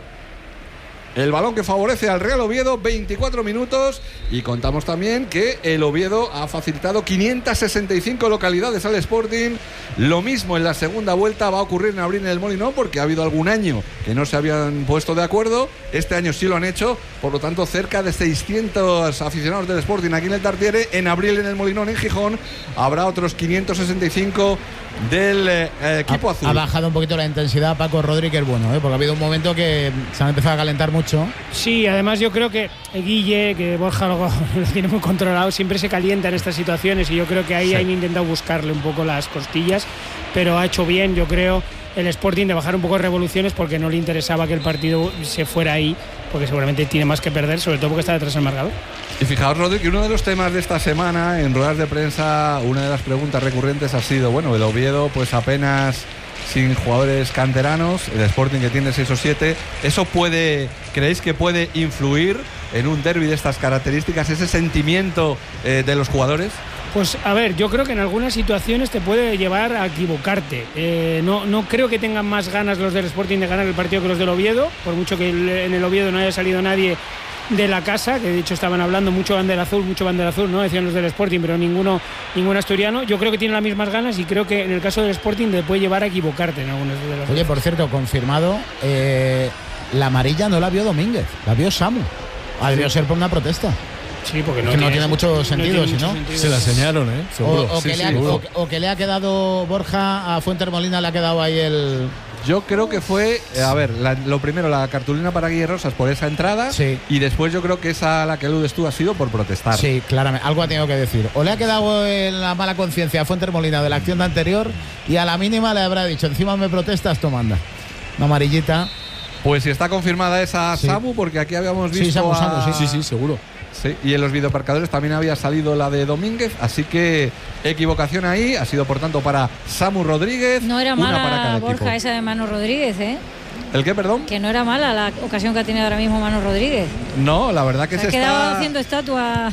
El balón que favorece al Real Oviedo, veinticuatro minutos, y contamos también que el Oviedo ha facilitado quinientas sesenta y cinco localidades al Sporting. Lo mismo en la segunda vuelta va a ocurrir en abril en el Molinón, porque ha habido algún año que no se habían puesto de acuerdo. Este año sí lo han hecho, por lo tanto cerca de seiscientos aficionados del Sporting aquí en el Tartiere. En abril en el Molinón en Gijón habrá otros quinientos sesenta y cinco del eh, equipo ha, azul. Ha bajado un poquito la intensidad Paco Rodríguez, bueno, ¿eh? Porque ha habido un momento que se han empezado a calentar mucho. Sí, además yo creo que Guille, que Borja lo, lo tiene muy controlado, siempre se calienta en estas situaciones, y yo creo que ahí sí han intentado buscarle un poco las costillas, pero ha hecho bien, yo creo, el Sporting de bajar un poco de revoluciones, porque no le interesaba que el partido se fuera ahí, porque seguramente tiene más que perder, sobre todo porque está detrás del marcador. Y fijaos, Rodri, que uno de los temas de esta semana en ruedas de prensa, una de las preguntas recurrentes ha sido, bueno, el Oviedo pues apenas sin jugadores canteranos, el Sporting que tiene seis o siete, ¿eso puede, creéis que puede influir en un derbi de estas características, ese sentimiento eh, de los jugadores? Pues a ver, yo creo que en algunas situaciones te puede llevar a equivocarte. Eh, no, no creo que tengan más ganas los del Sporting de ganar el partido que los del Oviedo, por mucho que el, en el Oviedo no haya salido nadie de la casa, que de hecho estaban hablando mucho bandera azul, mucho bandera azul, ¿no? Decían los del Sporting, pero ninguno, ningún asturiano. Yo creo que tienen las mismas ganas, y creo que en el caso del Sporting te puede llevar a equivocarte en algunas de las. Oye, por cierto, confirmado, eh, la amarilla no la vio Domínguez, la vio Samu. Ha debido ser por una protesta. Sí, porque no, que tiene, no tiene mucho sentido, no tiene si no. sentido. Se la señalaron, ¿eh? Seguro. O, o, sí, que sí, le ha, seguro. o, o que le ha quedado Borja a Fuentes Molina, le ha quedado ahí el. Yo creo que fue, eh, a ver, la, lo primero, la cartulina para Guille Rosas por esa entrada, sí, y después yo creo que esa a la que aludes tú ha sido por protestar. Sí, claramente, algo ha tenido que decir. O le ha quedado en la mala conciencia a Fuentes Molina de la acción de anterior, y a la mínima le habrá dicho, encima me protestas, toma, anda. Una amarillita. Pues si está confirmada esa, sí, Samu, porque aquí habíamos visto sí, Samu, a... Samu, sí, sí, sí, seguro. Sí, y en los videoparcadores también había salido la de Domínguez, así que equivocación ahí, ha sido por tanto para Samu Rodríguez. No era una mala, para cada Borja, equipo. esa de Manu Rodríguez, ¿eh? ¿El qué, perdón? Que no era mala la ocasión que ha tenido ahora mismo Manu Rodríguez. No, la verdad que se, se ha quedado está... haciendo estatua,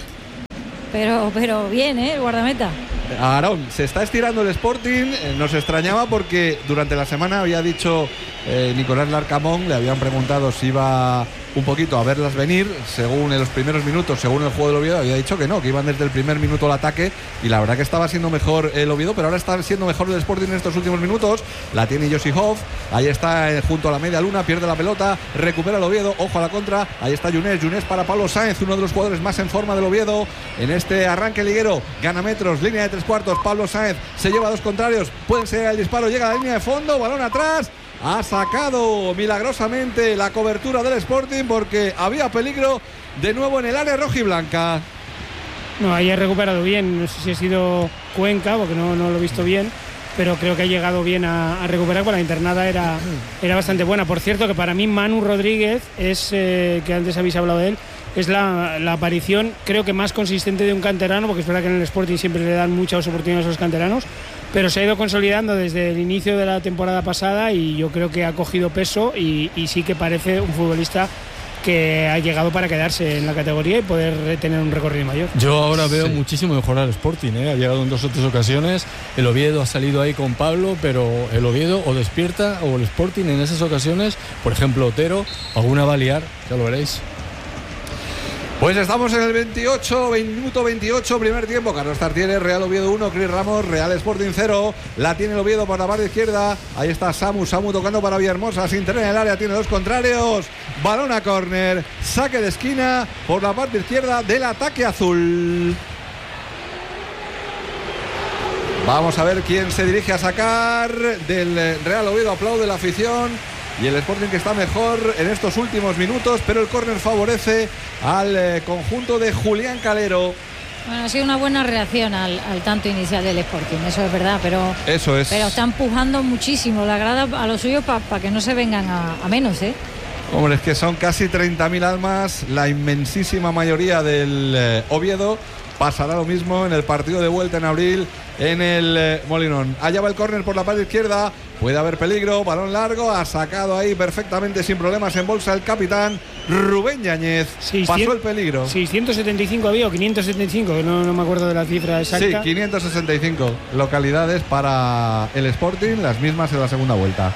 pero, pero bien, ¿eh? El guardameta. Aarón, se está estirando el Sporting, eh, nos extrañaba porque durante la semana había dicho eh, Nicolás Larcamón, le habían preguntado si iba un poquito a verlas venir, según en los primeros minutos, según el juego del Oviedo, había dicho que no, que iban desde el primer minuto al ataque, y la verdad que estaba siendo mejor el Oviedo, pero ahora está siendo mejor el Sporting en estos últimos minutos. La tiene Josifov, ahí está eh, junto a la media luna, pierde la pelota, recupera el Oviedo, ojo a la contra, ahí está Yunes, Yunes para Pablo Sáenz, uno de los jugadores más en forma del Oviedo en este arranque liguero, gana metros, línea de tres cuartos, Pablo Sáenz se lleva a dos contrarios, pueden ser el disparo, llega a la línea de fondo, balón atrás. Ha sacado milagrosamente la cobertura del Sporting porque había peligro de nuevo en el área rojiblanca. No, ahí ha recuperado bien, no sé si ha sido Cuenca, porque no, no lo he visto bien, pero creo que ha llegado bien a, a recuperar, porque la internada era, era bastante buena. Por cierto, que para mí Manu Rodríguez es, eh, que antes habéis hablado de él, es la, la aparición creo que más consistente de un canterano, porque es verdad que en el Sporting siempre le dan muchas oportunidades a los canteranos, pero se ha ido consolidando desde el inicio de la temporada pasada, y yo creo que ha cogido peso, y, y sí que parece un futbolista que ha llegado para quedarse en la categoría y poder tener un recorrido mayor. Yo ahora veo sí. muchísimo mejor al Sporting, ¿eh? Ha llegado en dos o tres ocasiones, el Oviedo ha salido ahí con Pablo, pero el Oviedo o despierta o el Sporting en esas ocasiones, por ejemplo Otero, alguna va a liar, ya lo veréis. Pues estamos en el veintiocho, minuto veintiocho, primer tiempo. Carlos Tartiere, Real Oviedo uno, Cris Ramos, Real Sporting cero. La tiene el Oviedo por la parte izquierda. Ahí está Samu, Samu tocando para Villahermosa, sin tener en el área, tiene dos contrarios. Balón a córner, saque de esquina por la parte izquierda del ataque azul. Vamos a ver quién se dirige a sacar del Real Oviedo. Aplaude la afición. Y el Sporting que está mejor en estos últimos minutos, pero el córner favorece al eh, conjunto de Julián Calero. Bueno, ha sido una buena reacción al, al tanto inicial del Sporting, eso es verdad, pero eso es. Pero está empujando muchísimo la grada a lo suyo para pa que no se vengan a, a menos, ¿eh? Hombre, es que son casi treinta mil almas, la inmensísima mayoría del eh, Oviedo. Pasará lo mismo en el partido de vuelta en abril en el eh, Molinón. Allá va el córner por la parte izquierda. Puede haber peligro. Balón largo. Ha sacado ahí perfectamente sin problemas en bolsa el capitán Rubén Yáñez. Pasó el peligro. seiscientos setenta y cinco había o quinientos setenta y cinco. No, no me acuerdo de la cifra exacta. Sí, quinientos sesenta y cinco localidades para el Sporting. Las mismas en la segunda vuelta.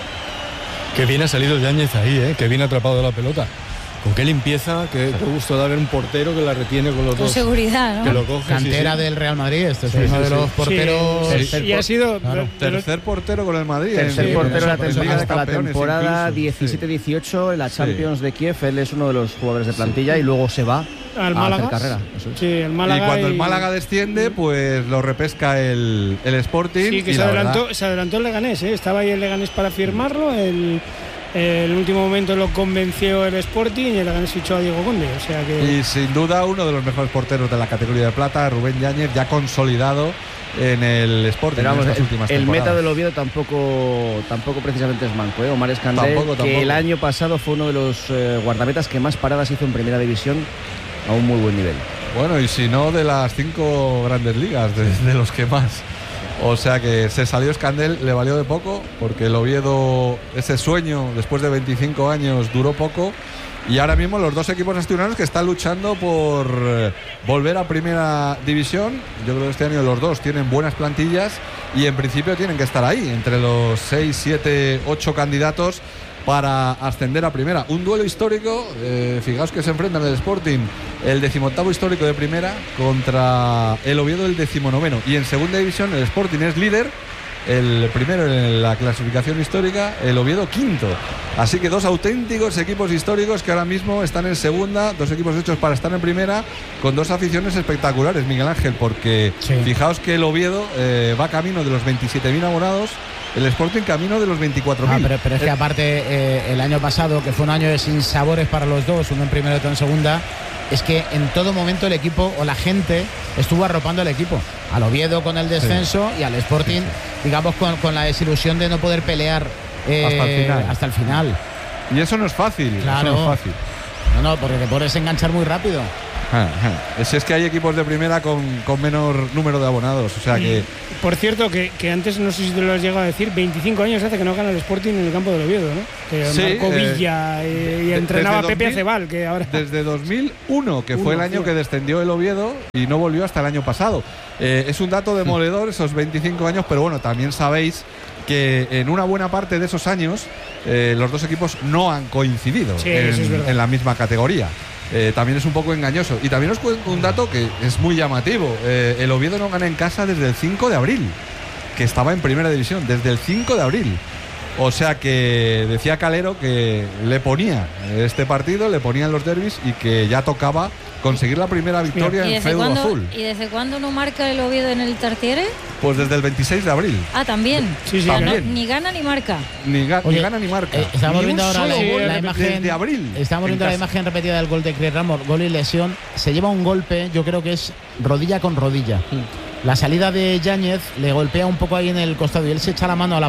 Qué bien ha salido Yáñez ahí, ¿eh? Qué bien atrapado de la pelota. Con qué limpieza, qué, qué gusto da ver un portero que la retiene con los con dos. seguridad, ¿no? Que lo coge, Cantera sí, sí. del Real Madrid. Este es Sí, uno sí, de sí. los porteros. Sí, tercer y ha sido claro. Tercer portero con el Madrid. Tercer en, portero en la esa temporada, Liga de hasta la Campeones temporada incluso. diecisiete dieciocho en la Sí. Champions de Kiev. Él es uno de los jugadores de plantilla y luego se va al a Málaga. hacer carrera. Eso es. Sí, el Málaga y cuando el y- Málaga desciende, pues lo repesca el, el Sporting. Sí, que y se la adelantó, verdad, se adelantó el Leganés, ¿eh? Estaba ahí el Leganés para firmarlo. El, el último momento lo convenció el Sporting y el Leganés fichó a Diego Conde. O sea que. y sin duda uno de los mejores porteros de la categoría de plata, Rubén Yáñez, ya consolidado en el Sporting. Pero vamos, en estas el, últimas el temporadas. meta del Oviedo tampoco, tampoco precisamente es manco, ¿eh? Omar Escandel, Tampoco, tampoco. que el año pasado fue uno de los eh, guardametas que más paradas hizo en primera división a un muy buen nivel. Bueno, y si no, de las cinco grandes ligas, de, de los que más. O sea que se salió Escandel, le valió de poco, porque el Oviedo, ese sueño, después de veinticinco años, duró poco. Y ahora mismo los dos equipos asturianos que están luchando por eh, volver a primera división. Yo creo que este año los dos tienen buenas plantillas y en principio tienen que estar ahí, entre los seis, siete, ocho candidatos para ascender a primera. Un duelo histórico, eh, fijaos que se enfrentan el Sporting, el decimoctavo histórico de primera, contra el Oviedo, el decimonoveno. Y en segunda división el Sporting es líder, el primero en la clasificación histórica, el Oviedo quinto. Así que dos auténticos equipos históricos que ahora mismo están en segunda, dos equipos hechos para estar en primera, con dos aficiones espectaculares, Miguel Ángel, porque Sí. fijaos que el Oviedo eh, va camino de los veintisiete mil abonados, el Sporting camino de los veinticuatro mil. Ah, pero, pero es que aparte eh, el año pasado, que fue un año de sinsabores para los dos, uno en primera y otro en segunda, es que en todo momento el equipo o la gente estuvo arropando al equipo. Al Oviedo con el descenso sí. y al Sporting, digamos, con, con la desilusión de no poder pelear eh, hasta el final. Hasta el final. Y eso no es fácil. Claro. Eso no es fácil. No, no, porque te puedes enganchar muy rápido. Ah, ah. Si es que hay equipos de primera con, con menor número de abonados, o sea y, que... Por cierto, que, que antes, no sé si te lo has llegado a decir, veinticinco años hace que no gana el Sporting en el campo del Oviedo, ¿no? Que sí, marcó eh, Villa y, y entrenaba a Pepe Acebal, que ahora... Desde dos mil uno, que Uno, fue el año tío. que descendió el Oviedo y no volvió hasta el año pasado. Eh, es un dato demoledor esos veinticinco años, pero bueno, también sabéis que en una buena parte de esos años eh, los dos equipos no han coincidido Sí, en, eso es verdad. en la misma categoría. Eh, también es un poco engañoso. Y también os cuento un dato que es muy llamativo. Eh, el Oviedo no gana en casa desde el cinco de abril, que estaba en primera división, desde el cinco de abril. O sea que decía Calero que le ponía este partido, le ponían los derbis y que ya tocaba conseguir la primera victoria ¿Y en desde, feudo cuándo, azul. ¿Y desde cuándo no marca el Oviedo en el Tartiere? Pues desde el veintiséis de abril. Ah, también. Sí, sí, O sea, también. no- ni gana ni marca. Ni, ga- Oye, ni gana ni marca. Eh, estamos Ni viendo un ahora la, solo gol la desde imagen. abril. Estamos en viendo la casa. imagen repetida del gol de Cris Ramos, gol y lesión. Se lleva un golpe, yo creo que es rodilla con rodilla. La salida de Yáñez le golpea un poco ahí en el costado y él se echa la mano a la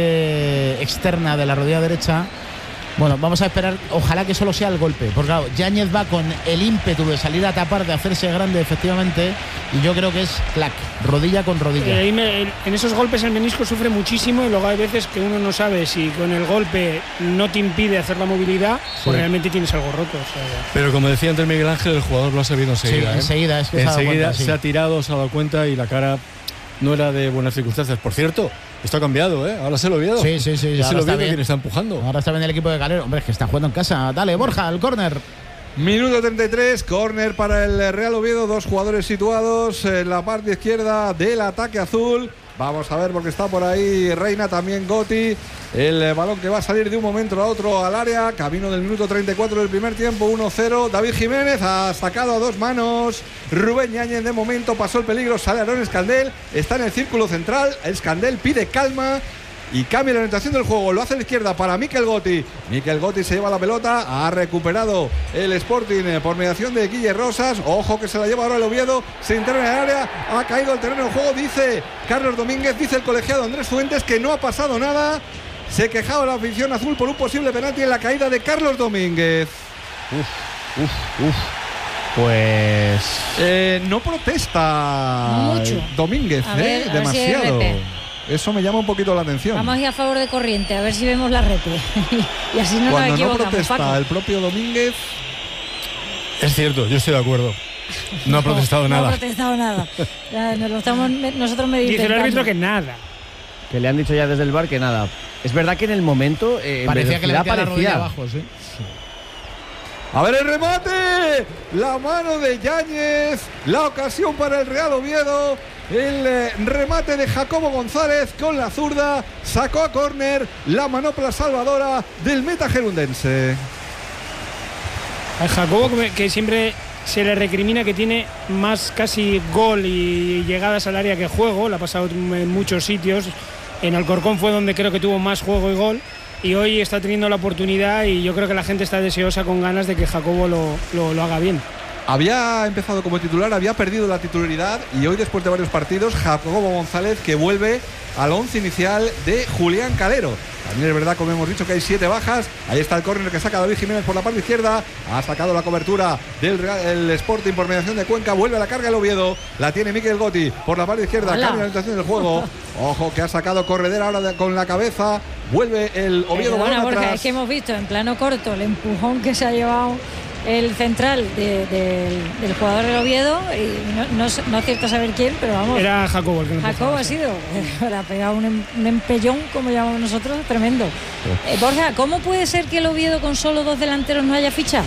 parte externa de la rodilla derecha. Bueno, vamos a esperar, ojalá que solo sea el golpe, porque claro, Yáñez va con el ímpetu de salir a tapar, de hacerse grande efectivamente, y yo creo que es clac, rodilla con rodilla. Eh, ahí me- en esos golpes el menisco sufre muchísimo y luego hay veces que uno no sabe si con el golpe no te impide hacer la movilidad o Sí. realmente tienes algo roto. O sea, Pero como decía antes Miguel Ángel, el jugador lo ha sabido enseguida. Sí, ¿eh? enseguida, es que se ha dado Enseguida cuenta, sí. se ha tirado, se ha dado cuenta y la cara no era de buenas circunstancias. Por cierto, esto ha cambiado, ¿eh? Ahora se lo Oviedo. Sí, sí, sí, Es ahora el está Oviedo bien. quien está empujando. Ahora está bien el equipo de Calero. Hombre, es que está jugando en casa. Dale, Borja, al córner. Minuto treinta y tres, córner para el Real Oviedo, dos jugadores situados en la parte izquierda del ataque azul. Vamos a ver porque está por ahí Reina, también Gotti. El balón que va a salir de un momento a otro al área. Camino del minuto treinta y cuatro del primer tiempo, uno cero. David Jiménez ha sacado a dos manos. Rubén Yáñez de momento pasó el peligro. Sale Aaron Escandel. Está en el círculo central. Escandel pide calma y cambia la orientación del juego. Lo hace a la izquierda para Mikel Gotti. Mikel Gotti se lleva la pelota. Ha recuperado el Sporting por mediación de Guille Rosas. Ojo que se la lleva ahora el Oviedo. Se interna en el área. Ha caído el terreno del juego. Dice Carlos Domínguez, dice el colegiado Andrés Fuentes que no ha pasado nada. Se quejaba la afición azul por un posible penalti en la caída de Carlos Domínguez. Uf, uf, uf. Pues... Eh, no protesta mucho. Domínguez, A ver, eh, a ver si demasiado. es R P. Eso me llama un poquito la atención. Vamos a ir a favor de corriente, a ver si vemos la repe. Y así no Cuando nos no equivocamos, protesta Paco. el propio Domínguez. Es cierto, yo estoy de acuerdo. No ha protestado no, nada. No ha protestado nada. Ya, nos lo estamos nosotros meditando. Dice el árbitro que nada. Que le han dicho ya desde el bar que nada. Es verdad que en el momento eh, Parecía que le metía la rodilla parecía abajo, sí. A ver el remate. La mano de Yáñez. La ocasión para el Real Oviedo. El eh, remate de Jacobo González con la zurda. Sacó a córner la manopla salvadora del meta gerundense. Al Jacobo, que- que siempre se le recrimina que tiene más casi gol y llegadas al área que juego. La ha pasado en muchos sitios. En Alcorcón fue donde creo que tuvo más juego y gol. Y hoy está teniendo la oportunidad y yo creo que la gente está deseosa con ganas de que Jacobo lo, lo, lo haga bien. Había empezado como titular, había perdido la titularidad y hoy después de varios partidos Jacobo González que vuelve al once inicial de Julián Calero. También es verdad, como hemos dicho, que hay siete bajas. Ahí está el córner que saca David Jiménez por la parte izquierda. Ha sacado la cobertura del Real, el Sporting por mediación de Cuenca. Vuelve a la carga el Oviedo. La tiene Mikel Gotti por la parte izquierda. Hola. Cambia la orientación del juego. Ojo que ha sacado Corredera ahora de, con la cabeza. Vuelve el Oviedo. Perdona, balón Borja, atrás. es que hemos visto en plano corto el empujón que se ha llevado el central de- del, del jugador del Oviedo y no, no, es- no acierto a saber quién, pero vamos. Era Jacobo el que no Jacobo empezaba, ha sí. sido, le ha pegado un, em- un empellón, como llamamos nosotros, tremendo. Eh, Borja, ¿cómo puede ser que el Oviedo con solo dos delanteros no haya fichado?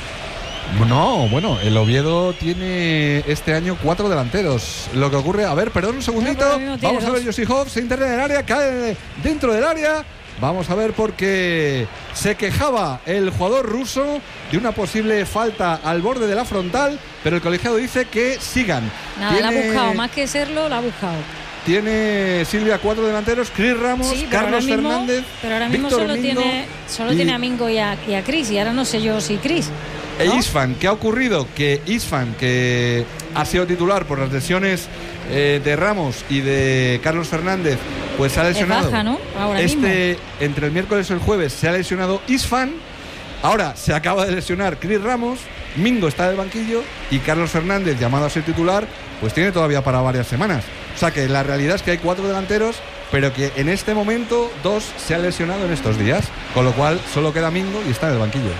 No, bueno, el Oviedo tiene este año cuatro delanteros. Lo que ocurre, a ver, perdón un segundito. pero ahora mismo tiene Vamos a ver, dos. Josihov se interna en el área, cae dentro del área. Vamos a ver porque se quejaba el jugador ruso de una posible falta al borde de la frontal, pero el colegiado dice que sigan. Nada, la ha Tiene- buscado, más que serlo, la ha buscado. Tiene Silvia cuatro delanteros, Chris Ramos, Sí, pero Carlos ahora mismo, Fernández, pero ahora mismo Víctor solo, Mingo tiene, solo y- tiene a Mingo y a, y a Cris, y ahora no sé yo si Cris. E ¿no? Isfan, ¿qué ha ocurrido? Que Isfan, que ha sido titular por las lesiones eh, de Ramos y de Carlos Fernández, pues se ha lesionado. baja, ¿no? Ahora este, entre el miércoles y el jueves se ha lesionado Isfan. Ahora se acaba de lesionar Chris Ramos, Mingo está en el banquillo y Carlos Fernández, llamado a ser titular, pues tiene todavía para varias semanas. O sea que la realidad es que hay cuatro delanteros, pero que en este momento dos se han lesionado en estos días, con lo cual solo queda Mingo y está en el banquillo.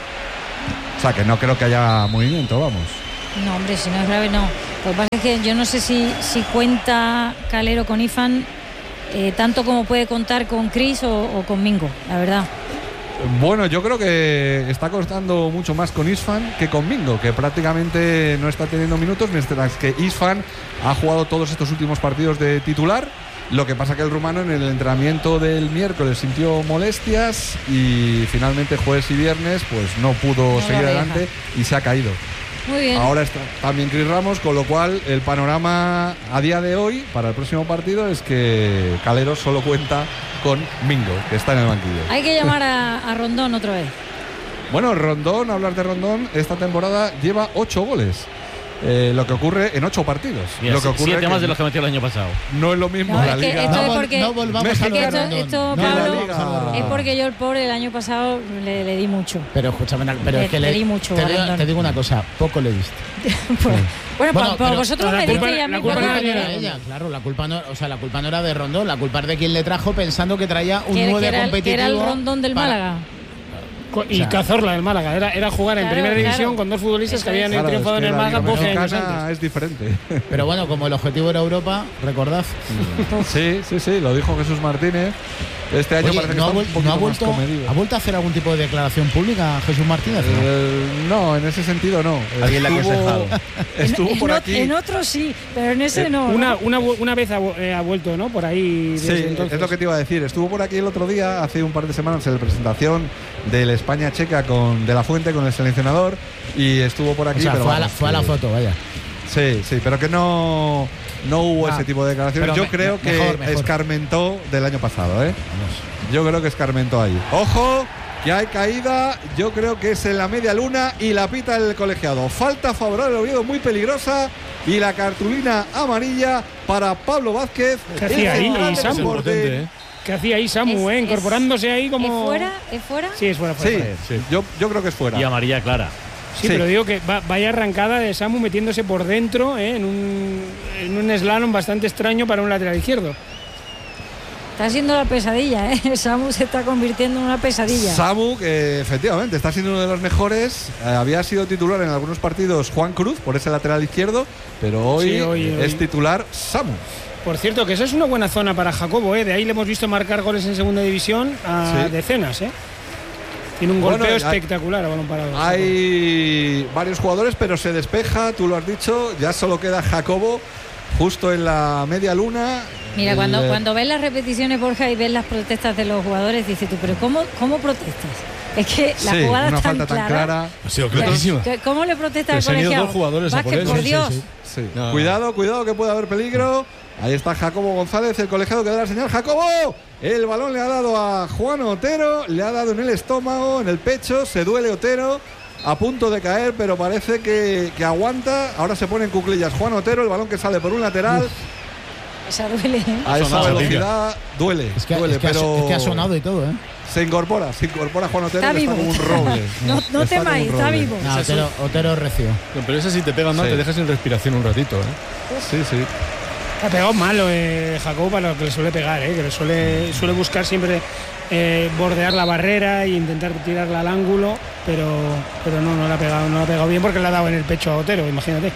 O sea que no creo que haya movimiento, vamos. No, hombre, si no es grave, no. Lo que pasa es que yo no sé si, si cuenta Calero con Ifan eh, tanto como puede contar con Cris o, o con Mingo, la verdad. Bueno, yo creo que está costando mucho más con Isfan que con Mingo, que prácticamente no está teniendo minutos, mientras que Isfan ha jugado todos estos últimos partidos de titular. Lo que pasa que el rumano en el entrenamiento del miércoles sintió molestias y finalmente jueves y viernes pues no pudo No seguir lo deja. adelante y se ha caído. Muy bien. Ahora está también Chris Ramos, con lo cual el panorama a día de hoy para el próximo partido es que Calero solo cuenta con Mingo, que está en el banquillo. Hay que llamar a, a Rondón otra vez. Bueno, Rondón, hablar de Rondón, esta temporada lleva ocho goles. Eh, lo que ocurre en ocho partidos. Mira, lo que ocurre siete que más de los que metió el año pasado. no es lo mismo No, la es que liga. esto No, es vol- porque- no volvamos Es a que lo de esto- Rondón. esto, No, Pablo, volvamos a lo de Es Rondón. porque yo el pobre el año pasado le, le di mucho. Pero escúchame, pero Le- es que le le, di mucho te, a digo, Rondón. te digo una cosa, poco le diste. Pues, bueno, Bueno, pues, pues pero- vosotros pero me la culpa- disteis a la mí culpa por no la era que- era ella, claro, la culpa no, o sea, la culpa no era de Rondón, la culpa es de quien le trajo pensando que traía un que, nueve que era, el- que competitivo. era el Rondón del para- Málaga. Y O sea, Cazorla del Málaga. Era, era jugar en Claro, primera claro. división con dos futbolistas Eso que habían es. Claro, triunfado es en que el la Málaga Liga doce años Mexicana antes. es diferente. Pero bueno, como el objetivo era Europa, recordad. Sí, sí, sí, lo dijo Jesús Martínez. Este año Oye, parece que ¿no, ha, está un vuel- poquito no ha más vuelto, comedido. ¿ha vuelto a hacer algún tipo de declaración pública Jesús Martínez? ¿no? Eh, no, en ese sentido no. Alguien le ha Estuvo- aconsejado. Estuvo en, por en aquí. ot- en otros sí, pero en ese Eh, no. Una, ¿no? una, vu- una vez ha, vu- eh, ha vuelto, ¿no? Por ahí Sí, desde entonces. es lo que te iba a decir. Estuvo por aquí el otro día, hace un par de semanas, en la presentación del España-Checa con De La Fuente, con el seleccionador, y estuvo por aquí. O sea, pero fue, a la, vamos, fue a la que- foto, vaya. Sí, sí, pero que no, no hubo Ah, ese tipo de declaraciones. pero Yo me- creo me- que mejor, mejor. escarmentó del año pasado, ¿eh? Yo creo que escarmentó ahí. Ojo, que hay caída. Yo creo que es en la media luna y la pita el colegiado. Falta favorable al Oviedo, muy peligrosa. Y la cartulina amarilla para Pablo Vázquez. ¿Qué hacía el ahí, central del Samu? Sporting. Potente, ¿eh? ¿Qué hacía ahí Samu, Es- eh? es- Incorporándose ahí como. ¿Es fuera? ¿Es fuera? Sí, es fuera. fuera, Sí, fuera. Sí. Yo, yo creo que es fuera. Y amarilla clara. Sí, Sí. pero digo que va- vaya arrancada de Samu metiéndose por dentro eh, en, un, en un slalom bastante extraño para un lateral izquierdo. Está siendo la pesadilla, ¿eh? Samu se está convirtiendo en una pesadilla. Samu, que efectivamente está siendo uno de los mejores. Eh, había sido titular en algunos partidos Juan Cruz por ese lateral izquierdo, pero hoy, Sí, hoy- es hoy. titular Samu. Por cierto, que esa es una buena zona para Jacobo, ¿eh? De ahí le hemos visto marcar goles en segunda división a Sí. decenas, ¿eh? Tiene un Bueno, golpeo hay- espectacular a balón parado. Hay varios jugadores, pero se despeja, tú lo has dicho, ya solo queda Jacobo justo en la media luna. Mira, El, cuando, eh, cuando ves las repeticiones, Borja, y ves las protestas de los jugadores, dices tú, pero ¿cómo, cómo protestas? Es que la sí, jugada una es tan falta tan clara. clara. Ha sido clarísima. Que- ¿Cómo le protesta al Se han ido colegiado? dos jugadores a Vázquez, por él. por Sí, sí, Dios. sí. Sí. No. Cuidado, cuidado que puede haber peligro. Ahí está Jacobo González, el colegiado que da la señal. ¡Jacobo! El balón le ha dado a Juan Otero, le ha dado en el estómago, en el pecho, se duele Otero, a punto de caer, pero parece que, que aguanta. Ahora se pone en cuclillas Juan Otero, el balón que sale por un lateral. Esa duele, ¿eh? A esa sonado, velocidad duele, Es que, duele, es que ha, pero es que ha sonado y todo, ¿eh? se incorpora, se incorpora Juan Otero, Está que está vivo. como un roble. No, no Está como un temáis, está roble. vivo. No, Otero, Otero es recio. No, pero esa si te pega mal, Sí. te dejas sin respiración un ratito, ¿eh? Sí, sí. Ha pegado malo eh, Jacobo para lo que le suele pegar, eh, que le suele, suele buscar siempre eh, bordear la barrera e intentar tirarla al ángulo, pero, pero no, no la ha pegado, no la ha pegado bien porque le ha dado en el pecho a Otero, imagínate.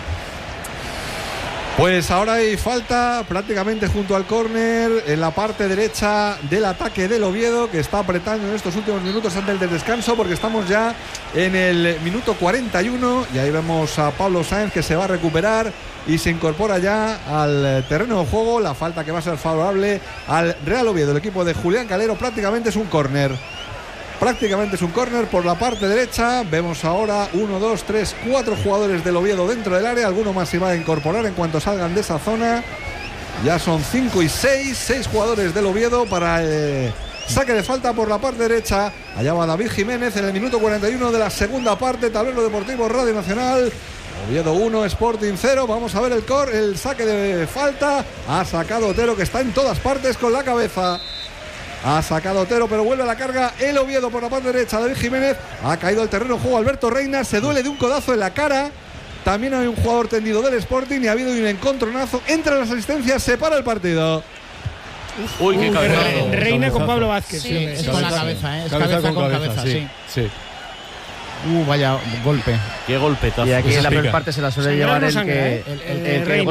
Pues ahora hay falta prácticamente junto al córner en la parte derecha del ataque del Oviedo, que está apretando en estos últimos minutos antes del descanso, porque estamos ya en el minuto cuarenta y uno y ahí vemos a Pablo Sáenz que se va a recuperar y se incorpora ya al terreno de juego. La falta que va a ser favorable al Real Oviedo, el equipo de Julián Calero. Prácticamente es un córner. Prácticamente es un córner por la parte derecha. Vemos ahora uno, dos, tres, cuatro jugadores del Oviedo dentro del área. Alguno más se va a incorporar en cuanto salgan de esa zona. Ya son cinco y seis. Seis jugadores del Oviedo para el saque de falta por la parte derecha. Allá va David Jiménez en el minuto cuarenta y uno de la segunda parte. Tablero Deportivo Radio Nacional. Oviedo uno, Sporting cero. Vamos a ver el, cor, el saque de falta. Ha sacado Otero, que está en todas partes con la cabeza. Ha sacado Otero, pero vuelve a la carga el Oviedo por la parte derecha. David Jiménez ha caído al terreno de juego. Alberto Reina se duele de un codazo en la cara. También hay un jugador tendido del Sporting y ha habido un encontronazo entre las asistencias. Se para el partido. Uy, qué Uh, cabeza. Re- Reina con Pablo Vázquez. Sí, sí, Es sí. con la cabeza, ¿eh? Es cabeza, con cabeza, sí. sí. Uh, vaya golpe. Qué golpetazo. Y aquí Esa en la pica. primera parte se la suele Sangrar llevar no el sangra, que, ¿eh? El- el el que Reina.